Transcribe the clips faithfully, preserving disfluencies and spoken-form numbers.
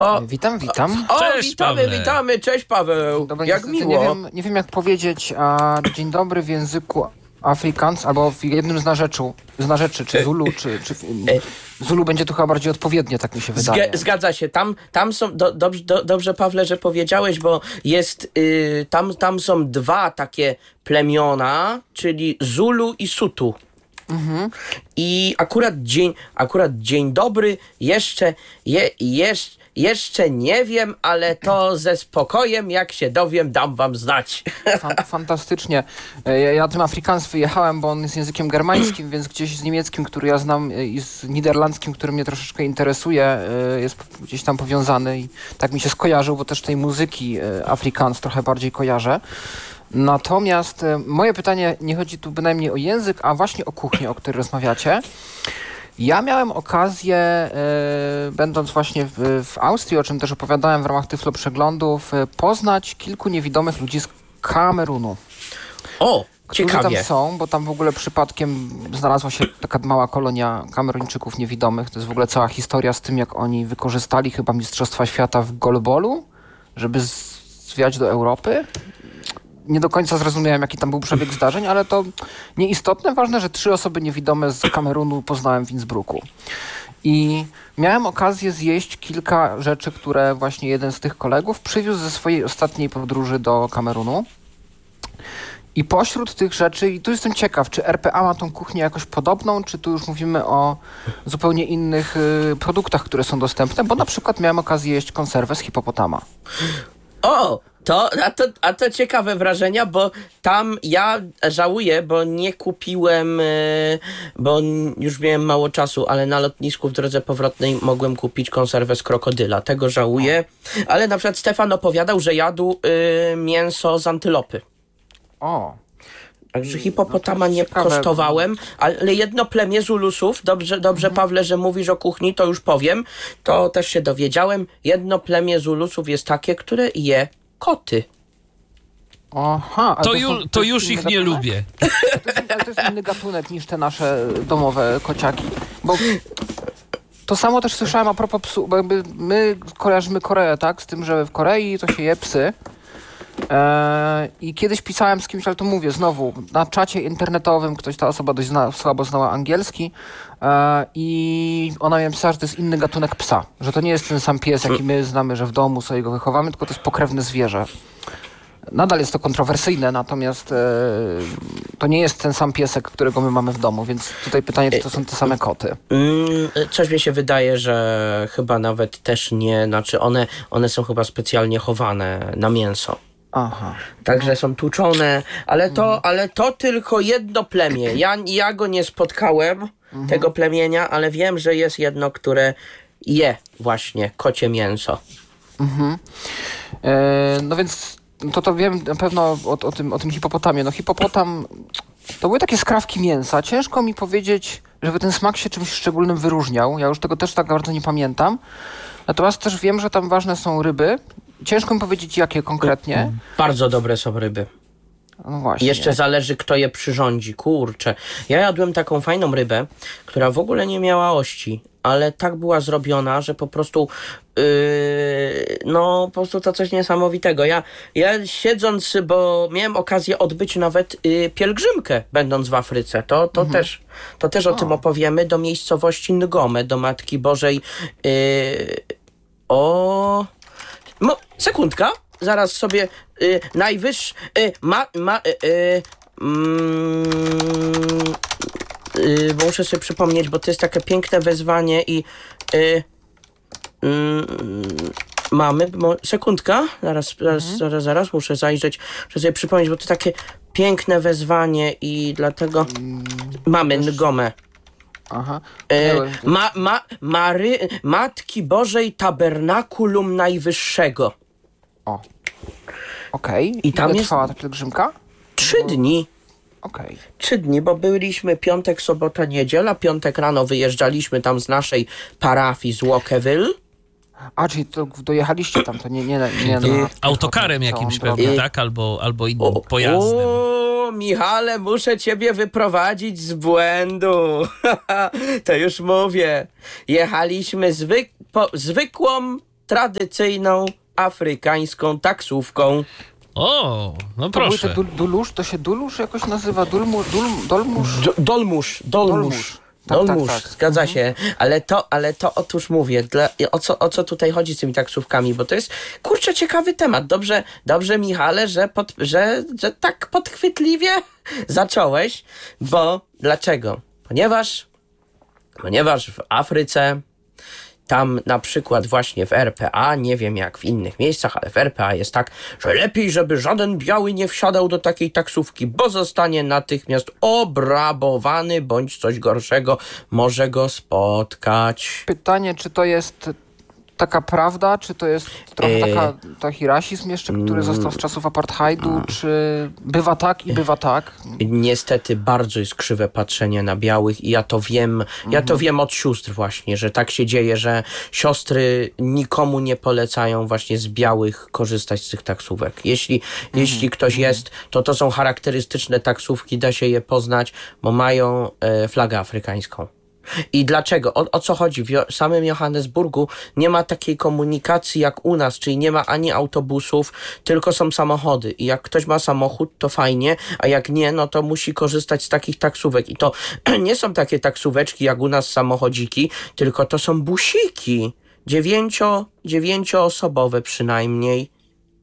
O, Witam, witam. O, Cześć, witamy, Pawle. witamy, cześć Paweł. Dobra, Jak niestety miło. Nie wiem, nie wiem jak powiedzieć a, dzień dobry w języku Afrikaans, albo w jednym z narzeczu, z narzeczy, czy Zulu, czy, czy Zulu będzie tu chyba bardziej odpowiednie, tak mi się wydaje. Zga- zgadza się, tam, tam są, do, dobrze, do, dobrze Pawle, że powiedziałeś, bo jest, y, tam, tam są dwa takie plemiona, czyli Zulu i Sutu. Mhm. I akurat dzień, akurat dzień dobry jeszcze, je, jeszcze, jeszcze nie wiem, ale to ze spokojem, jak się dowiem, dam wam znać. Fan- Fantastycznie. Ja, ja tym Afrikaans wyjechałem, bo on jest językiem germańskim, więc gdzieś z niemieckim, który ja znam, i z niderlandzkim, który mnie troszeczkę interesuje, jest gdzieś tam powiązany i tak mi się skojarzył, bo też tej muzyki Afrikaans trochę bardziej kojarzę. Natomiast e, moje pytanie nie chodzi tu bynajmniej o język, a właśnie o kuchnię, o której rozmawiacie. Ja miałem okazję, e, będąc właśnie w, w Austrii, o czym też opowiadałem w ramach Tyflo Przeglądów, e, poznać kilku niewidomych ludzi z Kamerunu. O, Którzy ciekawie. tam są, bo tam w ogóle przypadkiem znalazła się taka mała kolonia Kameruńczyków niewidomych. To jest w ogóle cała historia z tym, jak oni wykorzystali chyba Mistrzostwa Świata w golbolu, żeby z- zwiać do Europy. Nie do końca zrozumiałem, jaki tam był przebieg zdarzeń, ale to nieistotne. Ważne, że trzy osoby niewidome z Kamerunu poznałem w Innsbrucku. I miałem okazję zjeść kilka rzeczy, które właśnie jeden z tych kolegów przywiózł ze swojej ostatniej podróży do Kamerunu. I pośród tych rzeczy, i tu jestem ciekaw, czy R P A ma tą kuchnię jakoś podobną, czy tu już mówimy o zupełnie innych y, produktach, które są dostępne, bo na przykład miałem okazję jeść konserwę z hipopotama. O, to, a, to, a to ciekawe wrażenia, bo tam ja żałuję, bo nie kupiłem, e, bo n- już miałem mało czasu, ale na lotnisku w drodze powrotnej mogłem kupić konserwę z krokodyla. Tego żałuję, ale na przykład Stefan opowiadał, że jadł e, mięso z antylopy. O, Także hipopotama jest nie ciekawe. kosztowałem, ale jedno plemię Zulusów, dobrze, dobrze Pawle, że mówisz o kuchni, to już powiem, to też się dowiedziałem, jedno plemię Zulusów jest takie, które je koty. aha. ale To, są- ju, to jest już inny ich nie gatunek? lubię. To jest, ale to jest inny gatunek niż te nasze domowe kociaki. Bo to samo też słyszałem a propos psu, bo jakby my kojarzymy Koreę, tak? Z tym, że w Korei to się je psy. Eee, I kiedyś pisałem z kimś, ale to mówię znowu, na czacie internetowym ktoś, ta osoba dość zna, słabo znała angielski eee, i ona mi napisała, że to jest inny gatunek psa, że to nie jest ten sam pies, jaki my znamy, że w domu sobie go wychowamy, tylko to jest pokrewne zwierzę. Nadal jest to kontrowersyjne, natomiast e, to nie jest ten sam piesek, którego my mamy w domu, więc tutaj pytanie, czy to są te same koty. Mm, coś mi się wydaje, że chyba nawet też nie, znaczy one, one są chyba specjalnie chowane na mięso. Aha. Także są tłuczone, ale to, ale to tylko jedno plemię. Ja, ja go nie spotkałem, tego plemienia, ale wiem, że jest jedno, które je właśnie kocie mięso. Mhm. E, no więc to to wiem na pewno o, o, tym, o tym hipopotamie. No hipopotam to były takie skrawki mięsa. Ciężko mi powiedzieć, żeby ten smak się czymś szczególnym wyróżniał. Ja już tego też tak bardzo nie pamiętam. Natomiast też wiem, że tam ważne są ryby. Ciężko mi powiedzieć, jakie konkretnie. Bardzo dobre są ryby. No właśnie. Jeszcze zależy, kto je przyrządzi. Kurczę. Ja jadłem taką fajną rybę, która w ogóle nie miała ości, ale tak była zrobiona, że po prostu yy, no po prostu to coś niesamowitego. Ja, ja siedząc, bo miałem okazję odbyć nawet yy, pielgrzymkę, będąc w Afryce. To, to też, to też o, O. tym opowiemy, do miejscowości Ngome, do Matki Bożej. Yy, o... Mo, sekundka. Zaraz sobie y, najwyższy... Y, ma, ma, y, y, mm, y, bo muszę sobie przypomnieć, bo to jest takie piękne wezwanie i... Y, mm, mamy... Mo, sekundka. Zaraz, zaraz, Mhm. zaraz, zaraz muszę zajrzeć. Muszę sobie przypomnieć, bo to takie piękne wezwanie i dlatego... Mamy Ngome. Aha. E, Nie, ma, ma, Mary, Matki Bożej Tabernakulum Najwyższego. O. Okej. I tam Ile jest- trwała ta pielgrzymka? Trzy dni. Okej. Trzy dni, bo byliśmy piątek, sobota, niedziela. Piątek rano wyjeżdżaliśmy tam z naszej parafii z Walkeville. A, czyli to dojechaliście tam, to nie, nie, nie To na... autokarem całą jakimś drogę. pewnie, tak? Albo, albo innym O, pojazdem. o, Michale, muszę ciebie wyprowadzić z błędu. To już mówię. Jechaliśmy zwyk, po, zwykłą tradycyjną afrykańską taksówką. O, no To były proszę. te dul, dulusz, to się dulusz jakoś nazywa? Dulmu, dul, dolmusz? D- dolmusz, dolmusz. Dolmusz. Tak, Dolmusz, tak, tak. zgadza się, ale to, ale to otóż mówię, dla, o, co, o co tutaj chodzi z tymi taksówkami, bo to jest, kurczę, ciekawy temat. Dobrze, dobrze Michale, że, pod, że, że tak podchwytliwie zacząłeś, bo dlaczego? Ponieważ, ponieważ w Afryce, tam na przykład właśnie w R P A, nie wiem jak w innych miejscach, ale w R P A jest tak, że lepiej, żeby żaden biały nie wsiadał do takiej taksówki, bo zostanie natychmiast obrabowany, bądź coś gorszego może go spotkać. Pytanie, czy to jest taka prawda, czy to jest trochę Yy. taka, taki rasizm jeszcze, który został z czasów apartheidu, czy bywa tak i bywa tak? Niestety bardzo jest krzywe patrzenie na białych i ja to wiem, ja to wiem od sióstr właśnie, że tak się dzieje, że siostry nikomu nie polecają właśnie z białych korzystać z tych taksówek. Jeśli, jeśli ktoś jest, to to są charakterystyczne taksówki, da się je poznać, bo mają e, flagę afrykańską. I dlaczego? O, o co chodzi? W Jo- samym Johannesburgu nie ma takiej komunikacji jak u nas, czyli nie ma ani autobusów, tylko są samochody. I jak ktoś ma samochód, to fajnie, a jak nie, no to musi korzystać z takich taksówek. I to nie są takie taksóweczki jak u nas samochodziki, tylko to są busiki. Dziewięcio, dziewięcioosobowe przynajmniej.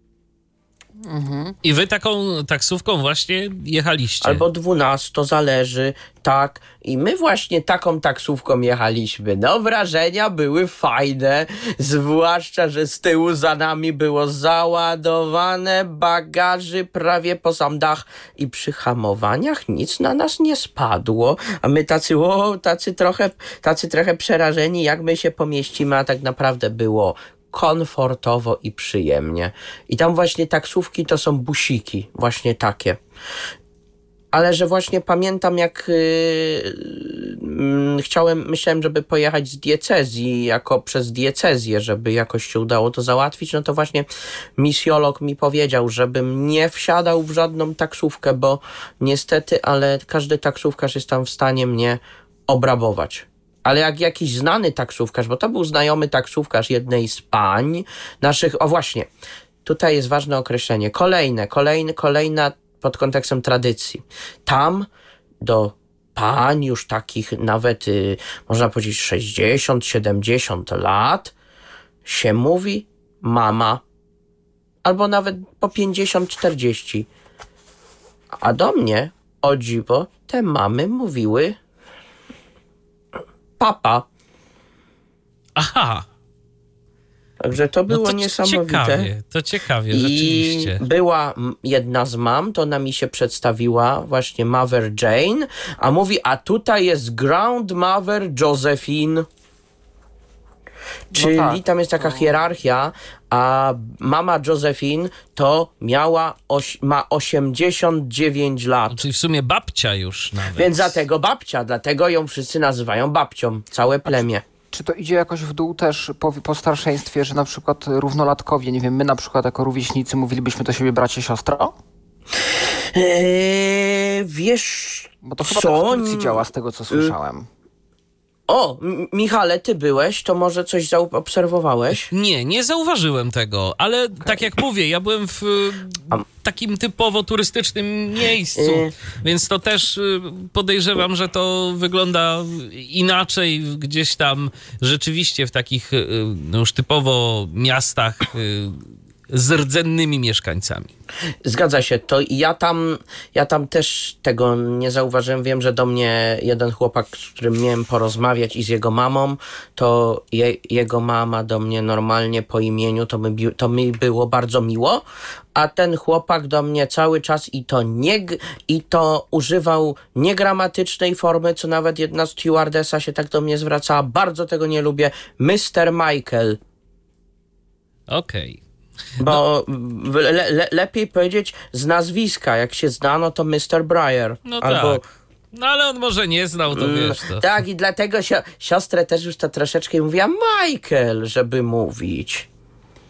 I wy taką taksówką właśnie jechaliście. Albo dwunastu, to zależy, tak. I my właśnie taką taksówką jechaliśmy. No, wrażenia były fajne, zwłaszcza, że z tyłu za nami było załadowane bagaży prawie po sam dach i przy hamowaniach nic na nas nie spadło, a my tacy, o, tacy trochę, tacy trochę przerażeni, jak my się pomieścimy, a tak naprawdę było komfortowo i przyjemnie. I tam właśnie taksówki to są busiki, właśnie takie. Ale że właśnie pamiętam, jak yy, yy, chciałem, myślałem, żeby pojechać z diecezji, jako przez diecezję, żeby jakoś się udało to załatwić, no to właśnie misjolog mi powiedział, żebym nie wsiadał w żadną taksówkę, bo niestety, ale każdy taksówkarz jest tam w stanie mnie obrabować. Ale jak jakiś znany taksówkarz, bo to był znajomy taksówkarz jednej z pań naszych, o właśnie, tutaj jest ważne określenie, kolejne, kolejne, kolejna pod kontekstem tradycji. Tam do pań już takich nawet, y, można powiedzieć, sześćdziesiąt siedemdziesiąt lat się mówi mama, albo nawet po pięćdziesiąt czterdzieści. A do mnie, o dziwo, te mamy mówiły papa. Aha. Także to było no to niesamowite. Ciekawie, to ciekawie, I rzeczywiście. była m, jedna z mam, to ona mi się przedstawiła, właśnie Mother Jane, a mówi, a tutaj jest Grandmother Josephine. Czyli tak, tam jest taka to- hierarchia, a mama Josephine to miała, oś, ma osiemdziesiąt dziewięć lat. Czyli w sumie babcia już nawet. Więc dlatego babcia, dlatego ją wszyscy nazywają babcią, całe plemię. Czy to idzie jakoś w dół też po, po starszeństwie, że na przykład równolatkowie, nie wiem, my na przykład jako rówieśnicy mówilibyśmy do siebie bracie, siostro? Eee, wiesz Bo to chyba co? tak w Turcji działa z tego, co słyszałem. O, M- Michale, ty byłeś, to może coś zaobserwowałeś? Nie, nie zauważyłem tego, ale tak jak mówię, ja byłem w y, takim typowo turystycznym miejscu, Y. więc to też y, podejrzewam, że to wygląda inaczej gdzieś tam rzeczywiście w takich y, no już typowo miastach y, z rdzennymi mieszkańcami. Zgadza się, to ja tam, ja tam też tego nie zauważyłem. Wiem, że do mnie jeden chłopak, z którym miałem porozmawiać i z jego mamą, to je, jego mama do mnie normalnie po imieniu, to mi, bi- to mi było bardzo miło, a ten chłopak do mnie cały czas i to nie, g- i to używał niegramatycznej formy, co nawet jedna stewardessa się tak do mnie zwracała. Bardzo tego nie lubię. mister Michael. Okej. Bo w- le, le, lepiej powiedzieć z nazwiska, jak się zna, no to mister Breyer. No Albo, tak. No ale on może nie znał, to wiesz to. Tak, i dlatego sio, siostrę też już to troszeczkę mówiła Michael, żeby mówić.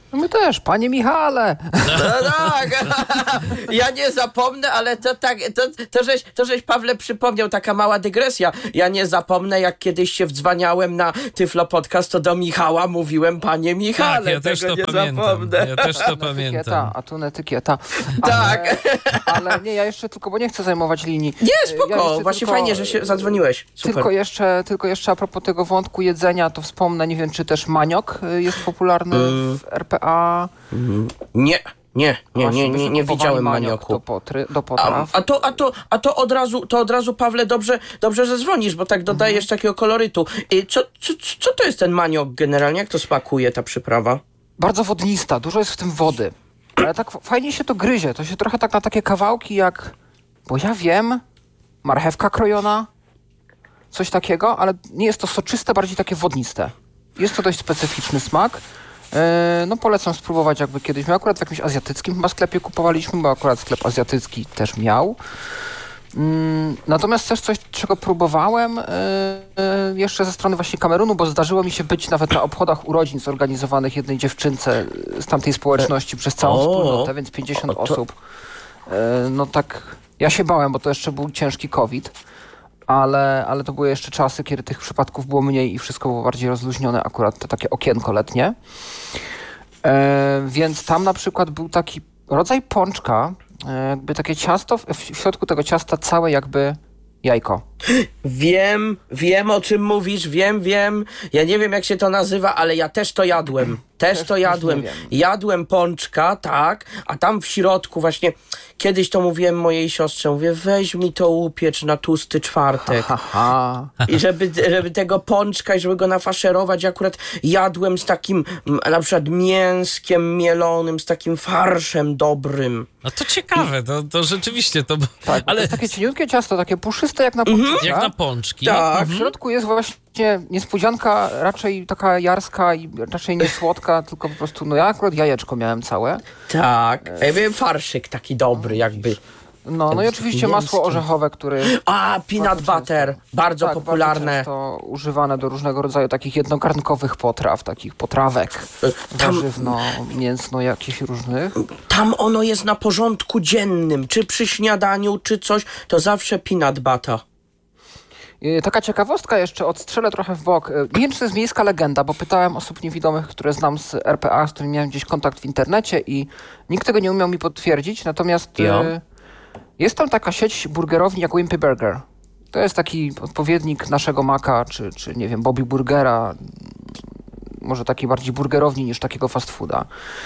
No my też, panie Michale. No tak, ja nie zapomnę, ale to tak, to, to, żeś, to żeś Pawle przypomniał, taka mała dygresja. Ja nie zapomnę, jak kiedyś się wdzwaniałem na Tyflo Podcast, to do Michała mówiłem, panie Michale. Tak, ja też tego to nie pamiętam. zapomnę. Ja też to Etykieta, pamiętam. a tu etykieta. Ale, Tak. Ale nie, ja jeszcze tylko, bo nie chcę zajmować linii. Nie, Ja spoko, jeszcze właśnie tylko- fajnie, że się zadzwoniłeś. Super. Tylko jeszcze, tylko jeszcze a propos tego wątku jedzenia, to wspomnę, nie wiem, czy też maniok y, jest popularny w R P A. Nie, nie, nie, Właśnie, nie, nie, nie kupowali widziałem maniok manioku. Do, potry, do A, potraw. a, to, a, to, a to od razu, to od razu, Pawle, dobrze, dobrze, że dzwonisz, bo tak dodajesz takiego kolorytu. I co, co, co to jest ten maniok generalnie? Jak to smakuje, ta przyprawa? Bardzo wodnista, dużo jest w tym wody. Ale tak f- fajnie się to gryzie. To się trochę tak na takie kawałki jak, bo ja wiem, marchewka krojona, coś takiego, ale nie jest to soczyste, bardziej takie wodniste. Jest to dość specyficzny smak. Yy, no polecam spróbować jakby kiedyś. My akurat w jakimś azjatyckim chyba sklepie kupowaliśmy, bo akurat sklep azjatycki też miał. Mm, Natomiast też coś, czego próbowałem yy, yy, jeszcze ze strony właśnie Kamerunu, bo zdarzyło mi się być nawet na obchodach urodzin zorganizowanych jednej dziewczynce z tamtej społeczności przez całą O, wspólnotę, więc pięćdziesiąt o, to- osób. Yy, no tak, ja się bałem, bo to jeszcze był ciężki COVID, ale, ale to były jeszcze czasy, kiedy tych przypadków było mniej i wszystko było bardziej rozluźnione, akurat to takie okienko letnie. E, więc tam na przykład był taki rodzaj pączka, e, jakby takie ciasto, w, w środku tego ciasta całe jakby jajko. Wiem, wiem o czym mówisz, wiem, wiem. Ja nie wiem jak się to nazywa, ale ja też to jadłem. Też Też- to też jadłem. nie wiem. Jadłem pączka, tak, a tam w środku właśnie, kiedyś to mówiłem mojej siostrze, mówię, weź mi to upiecz na tłusty czwartek. Haha. I żeby, żeby tego pączka i żeby go nafaszerować, akurat jadłem z takim m, na przykład mięskiem mielonym, z takim farszem dobrym. No to ciekawe, to, to rzeczywiście to... Tak, ale... to ale jest takie cieniutkie ciasto, takie puszyste jak na pączka. jak na pączki. Tak. A w środku jest właśnie niespodzianka raczej taka jarska i raczej nie słodka, tylko po prostu, no ja akurat jajeczko miałem całe. Tak, jakby farszyk taki dobry, jakby. No, no i oczywiście Mięskie. masło orzechowe, które A, peanut Bardzo butter, bardzo tak, popularne. Bardzo często używane do różnego rodzaju takich jednogarnkowych potraw, takich potrawek Tam, warzywno, mięsno, jakichś różnych. tam ono jest na porządku dziennym, czy przy śniadaniu, czy coś, to zawsze peanut butter. Yy, Taka ciekawostka jeszcze, odstrzelę trochę w bok. Yy, Nie wiem, czy to jest miejska legenda, bo pytałem osób niewidomych, które znam z R P A, z którymi miałem gdzieś kontakt w internecie i nikt tego nie umiał mi potwierdzić, natomiast Ja. yy, jest tam taka sieć burgerowni jak Wimpy Burger. To jest taki odpowiednik naszego Maka, czy, czy nie wiem, Bobby Burgera, może takiej bardziej burgerowni niż takiego fast fooda.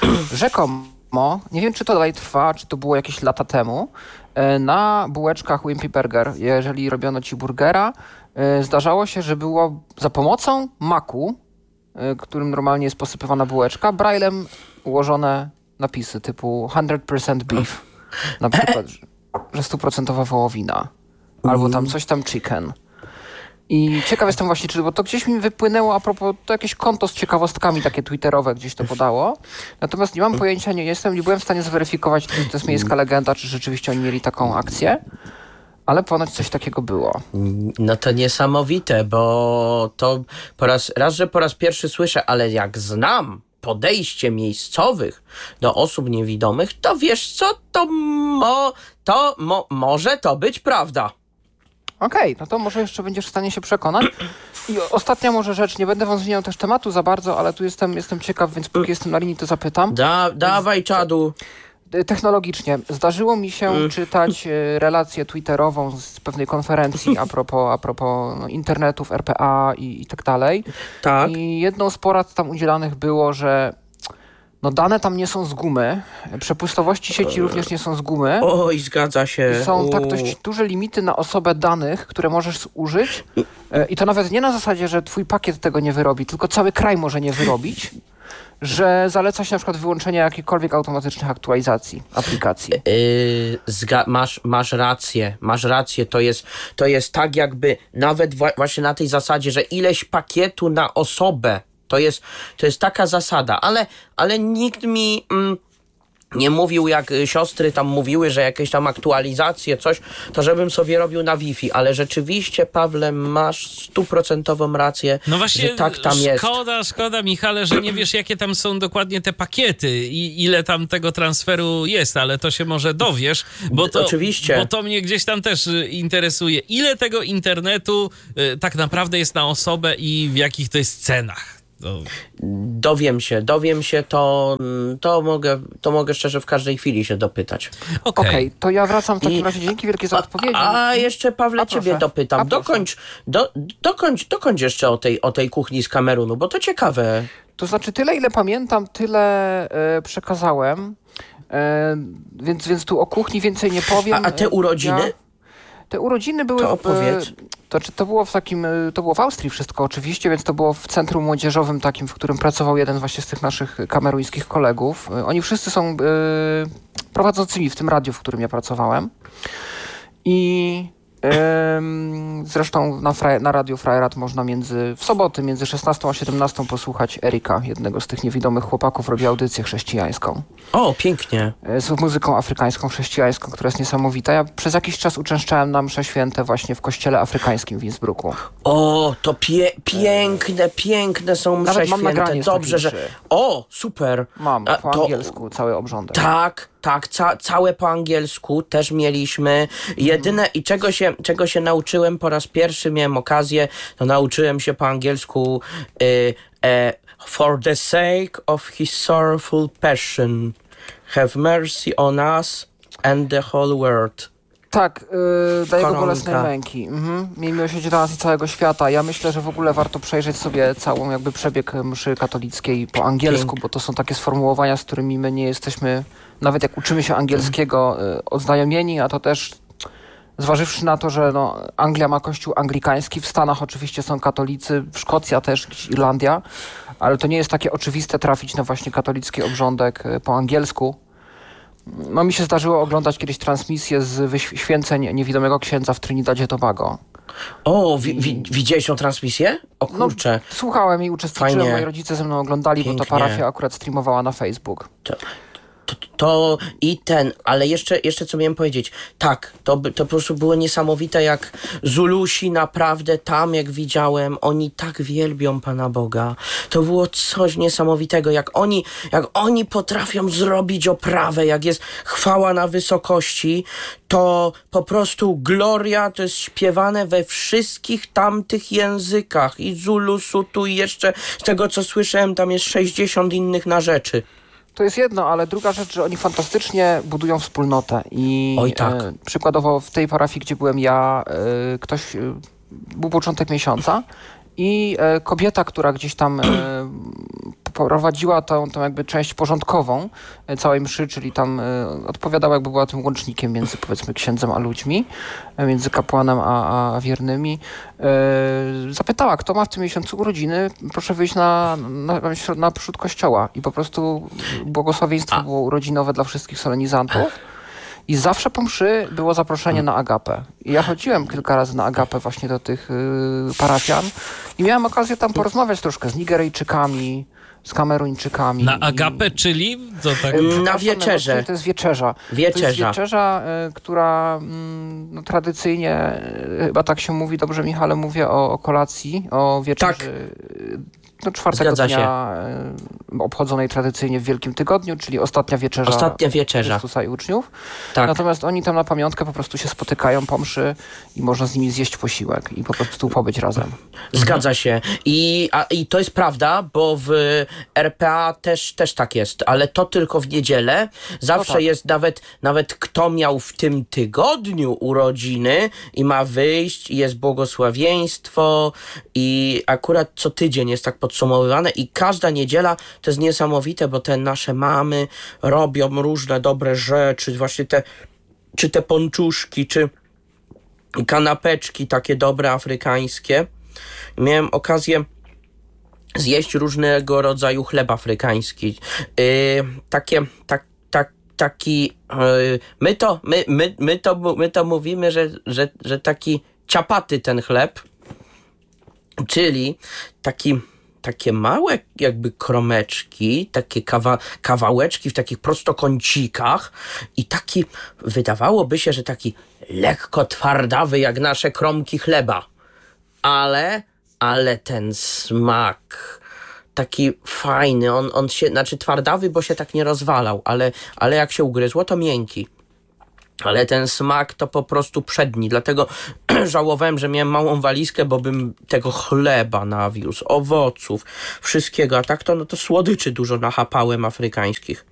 Rzekomo, nie wiem czy to dalej trwa, czy to było jakieś lata temu, e, na bułeczkach Wimpy Burger, jeżeli robiono ci burgera, e, zdarzało się, że było za pomocą maku, e, którym normalnie jest posypywana bułeczka, braillem ułożone napisy typu sto procent beef, na przykład, że- że stuprocentowa wołowina, albo tam coś tam chicken. I ciekaw jestem właśnie, czy, bo to gdzieś mi wypłynęło a propos, to jakieś konto z ciekawostkami takie twitterowe gdzieś to podało. Natomiast nie mam pojęcia, nie jestem, nie byłem w stanie zweryfikować, czy to jest miejska legenda, czy rzeczywiście oni mieli taką akcję, ale ponoć coś takiego było. No to niesamowite, bo to po raz, raz, że po raz pierwszy słyszę, ale jak znam podejście miejscowych do osób niewidomych, to wiesz co, to, mo, to mo, może to być prawda. Okej, no to może jeszcze będziesz w stanie się przekonać. I o- ostatnia może rzecz, nie będę wam zmieniał też tematu za bardzo, ale tu jestem, jestem ciekaw, więc póki jestem na linii, to zapytam. Da, dawaj czadu. Y, Technologicznie. Zdarzyło mi się czytać y, relację twitterową z pewnej konferencji a propos, a propos no, internetów, R P A i, i tak dalej. Tak. I jedną z porad tam udzielanych było, że no, dane tam nie są z gumy, przepustowości sieci również nie są z gumy. Oj, zgadza się. I są tak U. dość duże limity na osobę danych, które możesz zużyć. E, I to nawet nie na zasadzie, że twój pakiet tego nie wyrobi, tylko cały kraj może nie wyrobić, że zaleca się na przykład wyłączenie jakichkolwiek automatycznych aktualizacji aplikacji. Yy, zga- masz, masz rację, masz rację, to jest, to jest tak jakby nawet wa- właśnie na tej zasadzie, że ileś pakietu na osobę, to jest, to jest taka zasada, ale, ale nikt mi, mm, nie mówił jak siostry tam mówiły, że jakieś tam aktualizacje, coś, to żebym sobie robił na Wi-Fi, ale rzeczywiście, Pawle, masz stuprocentową rację, No właśnie, że tak tam jest. szkoda, szkoda, Michale, że nie wiesz, jakie tam są dokładnie te pakiety i ile tam tego transferu jest, ale to się może dowiesz, bo to, Oczywiście. bo to mnie gdzieś tam też y, interesuje. Ile tego internetu y, tak naprawdę jest na osobę i w jakich to jest cenach? To... Dowiem się, dowiem się, to, to, mogę, to mogę szczerze w każdej chwili się dopytać. Okej. Okej, to ja wracam w takim I- razie. Dzięki wielkie za odpowiedzi. A, a jeszcze, Pawle, A proszę. ciebie dopytam. A proszę. Dokończ, do, dokończ, dokończ jeszcze o tej, o tej kuchni z Kamerunu, bo to ciekawe. To znaczy tyle, ile pamiętam, tyle e, przekazałem. E, więc, więc tu o kuchni więcej nie powiem. A, a te urodziny? Ja, te urodziny były... To opowiedz. E, to, czy to było w takim... e, To było w Austrii wszystko oczywiście, więc to było w centrum młodzieżowym takim, w którym pracował jeden właśnie z tych naszych kameruńskich kolegów. E, Oni wszyscy są e, prowadzącymi w tym radiu, w którym ja pracowałem. I... Ym, Zresztą na, fraj, na Radiu Freirad można między, w soboty między szesnastą a siedemnastą posłuchać Erika, jednego z tych niewidomych chłopaków, robi audycję chrześcijańską. O, pięknie. E, Z muzyką afrykańską, chrześcijańską, która jest niesamowita. Ja przez jakiś czas uczęszczałem na msze święte właśnie w kościele afrykańskim w Innsbrucku. O, to pie, piękne, piękne są msze Nawet mam święte. nagranie z Dobrze, że... takiej mszy. O, super. Mam A, po to- angielsku cały obrządek. Tak, tak, ca, całe po angielsku też mieliśmy. Jedyne i czego się, czego się nauczyłem po raz pierwszy, miałem okazję, to nauczyłem się po angielsku y, e, for the sake of his sorrowful passion, have mercy on us and the whole world. Tak, yy, daje go Koronka. bolesnej męki. Mhm. Miej miłosierdzie dla nas i całego świata. Ja myślę, że w ogóle warto przejrzeć sobie całą jakby przebieg mszy katolickiej po angielsku, bo to są takie sformułowania, z którymi my nie jesteśmy, nawet jak uczymy się angielskiego, yy, oznajomieni, a to też zważywszy na to, że no, Anglia ma kościół anglikański, w Stanach oczywiście są katolicy, w Szkocja też, gdzieś Irlandia, ale to nie jest takie oczywiste trafić na właśnie katolicki obrządek yy, po angielsku. No mi się zdarzyło oglądać kiedyś transmisję z wyświęceń niewidomego księdza w Trinidadzie Tobago. O, wi, wi, widziałeś tą transmisję? O kurczę. Słuchałem i uczestniczyłem, Fajnie. moi rodzice ze mną oglądali, bo Pięknie. to parafia akurat streamowała na Facebook. To, to, to i ten, ale jeszcze, jeszcze co miałem powiedzieć. Tak, to, by- to po prostu było niesamowite, jak Zulusi naprawdę tam, jak widziałem, oni tak wielbią Pana Boga. To było coś niesamowitego, jak oni, jak oni potrafią zrobić oprawę, jak jest chwała na wysokości, to po prostu gloria to jest śpiewane we wszystkich tamtych językach. I Zulu, Sutu i jeszcze z tego, co słyszałem, tam jest sześćdziesiąt innych na rzeczy. To jest jedno, ale druga rzecz, że oni fantastycznie budują wspólnotę. I Oj, tak. e, przykładowo w tej parafii, gdzie byłem ja, e, ktoś, e, był początek miesiąca i e, kobieta, która gdzieś tam e, prowadziła tą, tą jakby część porządkową e, całej mszy, czyli tam e, odpowiadała, jakby była tym łącznikiem między, powiedzmy, księdzem a ludźmi, e, między kapłanem a, a wiernymi. E, zapytała, kto ma w tym miesiącu urodziny, proszę wyjść na, na, na przód kościoła. I po prostu błogosławieństwo A. było urodzinowe dla wszystkich solenizantów. I zawsze po mszy było zaproszenie na agapę. I ja chodziłem kilka razy na agapę właśnie do tych y, parafian i miałem okazję tam porozmawiać troszkę z Nigeryjczykami, z Kameruńczykami. Na i- agapę, czyli to tak... Y, Na przepraszam wieczerzę. najmocniej, To jest wieczerza. To jest Wieczerza. wieczerza, y, która mm, no, tradycyjnie, y, chyba tak się mówi, dobrze Michale, mówię o, o kolacji, o wieczerzy. Tak. y, No, czwartego Zgadza dnia y, obchodzonej tradycyjnie w Wielkim Tygodniu, czyli ostatnia wieczerza Ostatnia wieczerza. Chrystusa i uczniów. Tak. Natomiast oni tam na pamiątkę po prostu się spotykają po mszy i można z nimi zjeść posiłek i po prostu pobyć razem. Zgadza się. I, a, I to jest prawda, bo w R P A też, też tak jest, ale to tylko w niedzielę. Zawsze No tak. jest nawet, nawet kto miał w tym tygodniu urodziny i ma wyjść i jest błogosławieństwo i akurat co tydzień jest tak podsumowywane i każda niedziela to jest niesamowite, bo te nasze mamy robią różne dobre rzeczy, właśnie te, czy te ponczuszki, czy kanapeczki takie dobre afrykańskie. Miałem okazję zjeść różnego rodzaju chleb afrykański. Yy, takie, tak, tak, taki, yy, my, to, my, my, my, to, my to mówimy, że, że, że taki ciapaty ten chleb, czyli taki takie małe jakby kromeczki, takie kawa, kawałeczki w takich prostokącikach i taki, wydawałoby się, że taki lekko twardawy jak nasze kromki chleba. Ale, ale ten smak taki fajny, on, on się, znaczy twardawy, bo się tak nie rozwalał, ale, ale jak się ugryzło, to miękki. Ale ten smak to po prostu przedni, dlatego żałowałem, że miałem małą walizkę, bo bym tego chleba nawiózł, owoców, wszystkiego, a tak to, no to słodyczy dużo nachapałem afrykańskich.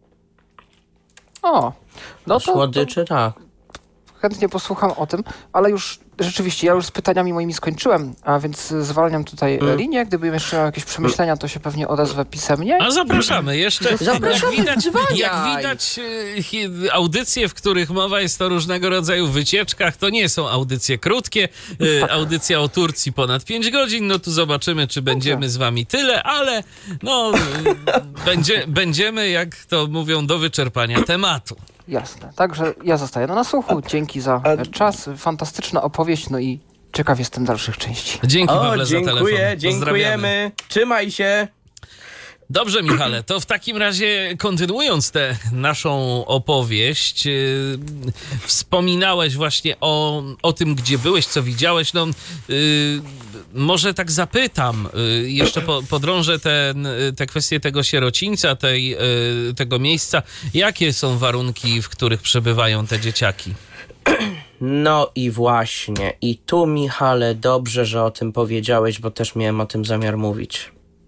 O, no to, Słodyczy, tak. to chętnie posłucham o tym, ale już rzeczywiście, ja już z pytaniami moimi skończyłem, a więc zwalniam tutaj Mm. linię. Gdybym jeszcze miał jakieś przemyślenia, to się pewnie odezwę pisemnie. A zapraszamy jeszcze. Zapraszamy, jak widać, dzwoniaj. jak widać e, hi- audycje, w których mowa jest o różnego rodzaju wycieczkach, to nie są audycje krótkie. E, Audycja o Turcji ponad pięć godzin. No tu zobaczymy, czy będziemy z wami tyle, ale no e, będzie, będziemy, jak to mówią, do wyczerpania tematu. Jasne, także ja zostaję na nasłuchu. Dzięki za a- czas. Fantastyczna opowieść, no i ciekaw jestem dalszych części. Dzięki, O, Pawle, za telefon. dziękuję, Pozdrawiamy. dziękujemy. Trzymaj się. Dobrze, Michale, to w takim razie kontynuując tę naszą opowieść, yy, wspominałeś właśnie o, o tym, gdzie byłeś, co widziałeś. No, yy, może tak zapytam, yy, jeszcze po, podrążę ten, te kwestie tego sierocińca, tej, yy, tego miejsca. Jakie są warunki, w których przebywają te dzieciaki? No i właśnie. I tu, Michale, dobrze, że o tym powiedziałeś, bo też miałem o tym zamiar mówić.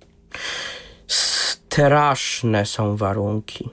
Straszne są warunki.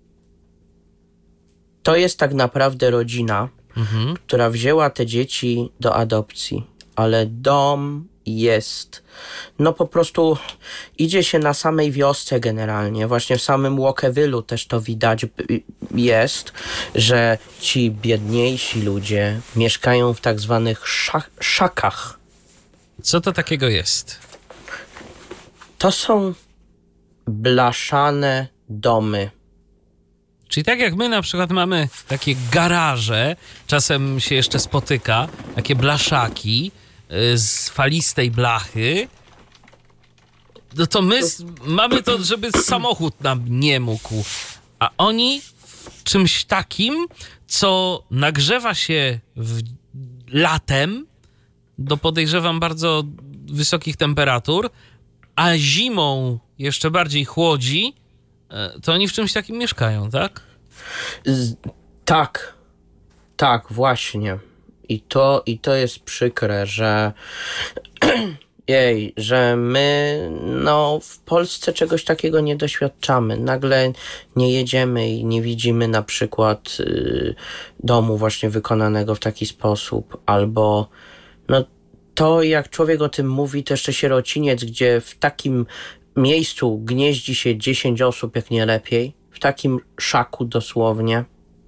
To jest tak naprawdę rodzina, Mhm. która wzięła te dzieci do adopcji, ale dom jest, no po prostu idzie się na samej wiosce generalnie, właśnie w samym Łokewylu też to widać b- jest, że ci biedniejsi ludzie mieszkają w tak zwanych szak- szakach. Co to takiego jest? To są blaszane domy. Czyli tak jak my na przykład mamy takie garaże, czasem się jeszcze spotyka, takie blaszaki y, z falistej blachy, no to my s- mamy to, żeby samochód nam nie mógł. A oni w czymś takim, co nagrzewa się w, latem do, podejrzewam, bardzo wysokich temperatur, a zimą jeszcze bardziej chłodzi, e, to oni w czymś takim mieszkają, tak? Z- tak, tak, właśnie. I to, i to jest przykre, że jej, że my no w Polsce czegoś takiego nie doświadczamy. Nagle nie jedziemy i nie widzimy na przykład y, domu właśnie wykonanego w taki sposób, albo no to jak człowiek o tym mówi, to jeszcze sierociniec, gdzie w takim miejscu gnieździ się dziesięć osób, jak nie lepiej, w takim szaku dosłownie,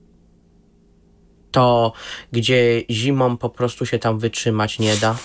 to gdzie zimą po prostu się tam wytrzymać nie da.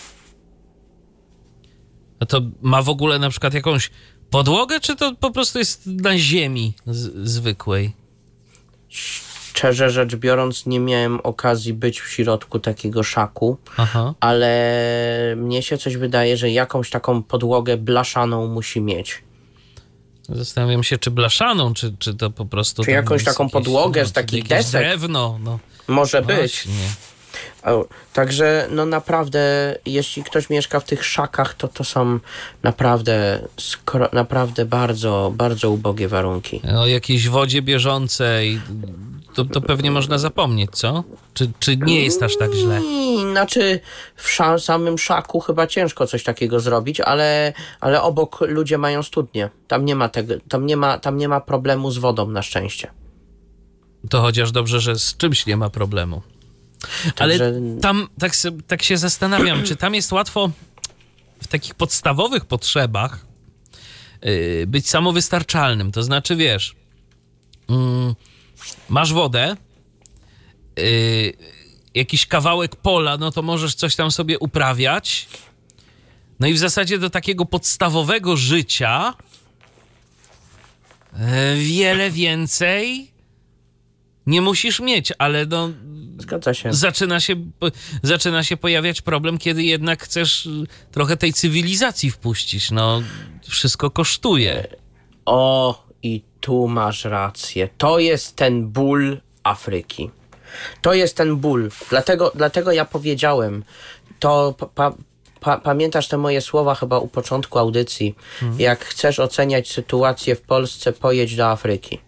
No to ma w ogóle na przykład jakąś podłogę, czy to po prostu jest na ziemi z- zwykłej? Szczerze rzecz biorąc, nie miałem okazji być w środku takiego szaku, Aha. ale mnie się coś wydaje, że jakąś taką podłogę blaszaną musi mieć. Zastanawiam się, czy blaszaną, czy, czy to po prostu... Czy tam jakąś jest taką jakieś, podłogę z czy takich jakieś desek. drewno, no. Może być. Właśnie. O, także no naprawdę, jeśli ktoś mieszka w tych szakach, to to są naprawdę, skro, naprawdę bardzo, bardzo ubogie warunki. O jakiejś wodzie bieżącej, to, to pewnie można zapomnieć, co? Czy, czy nie jest aż tak źle? I, znaczy w sza, samym szaku chyba ciężko coś takiego zrobić, ale, ale obok ludzie mają studnie. Tam nie ma tego, tam nie ma, tam nie ma problemu z wodą na szczęście. To chociaż dobrze, że z czymś nie ma problemu. Ale Także- tam tak, se, tak się zastanawiam, czy tam jest łatwo w takich podstawowych potrzebach yy, być samowystarczalnym. To znaczy, wiesz, mm, masz wodę, yy, jakiś kawałek pola, no to możesz coś tam sobie uprawiać. No i w zasadzie do takiego podstawowego życia yy, wiele więcej nie musisz mieć, ale no Zgadza się. zaczyna się, zaczyna się pojawiać problem, kiedy jednak chcesz trochę tej cywilizacji wpuścić. No, wszystko kosztuje. O, i tu masz rację. To jest ten ból Afryki. To jest ten ból. Dlatego, dlatego ja powiedziałem, to pa, pa, pa, pamiętasz te moje słowa chyba u początku audycji. Hmm. Jak chcesz oceniać sytuację w Polsce, pojedź do Afryki.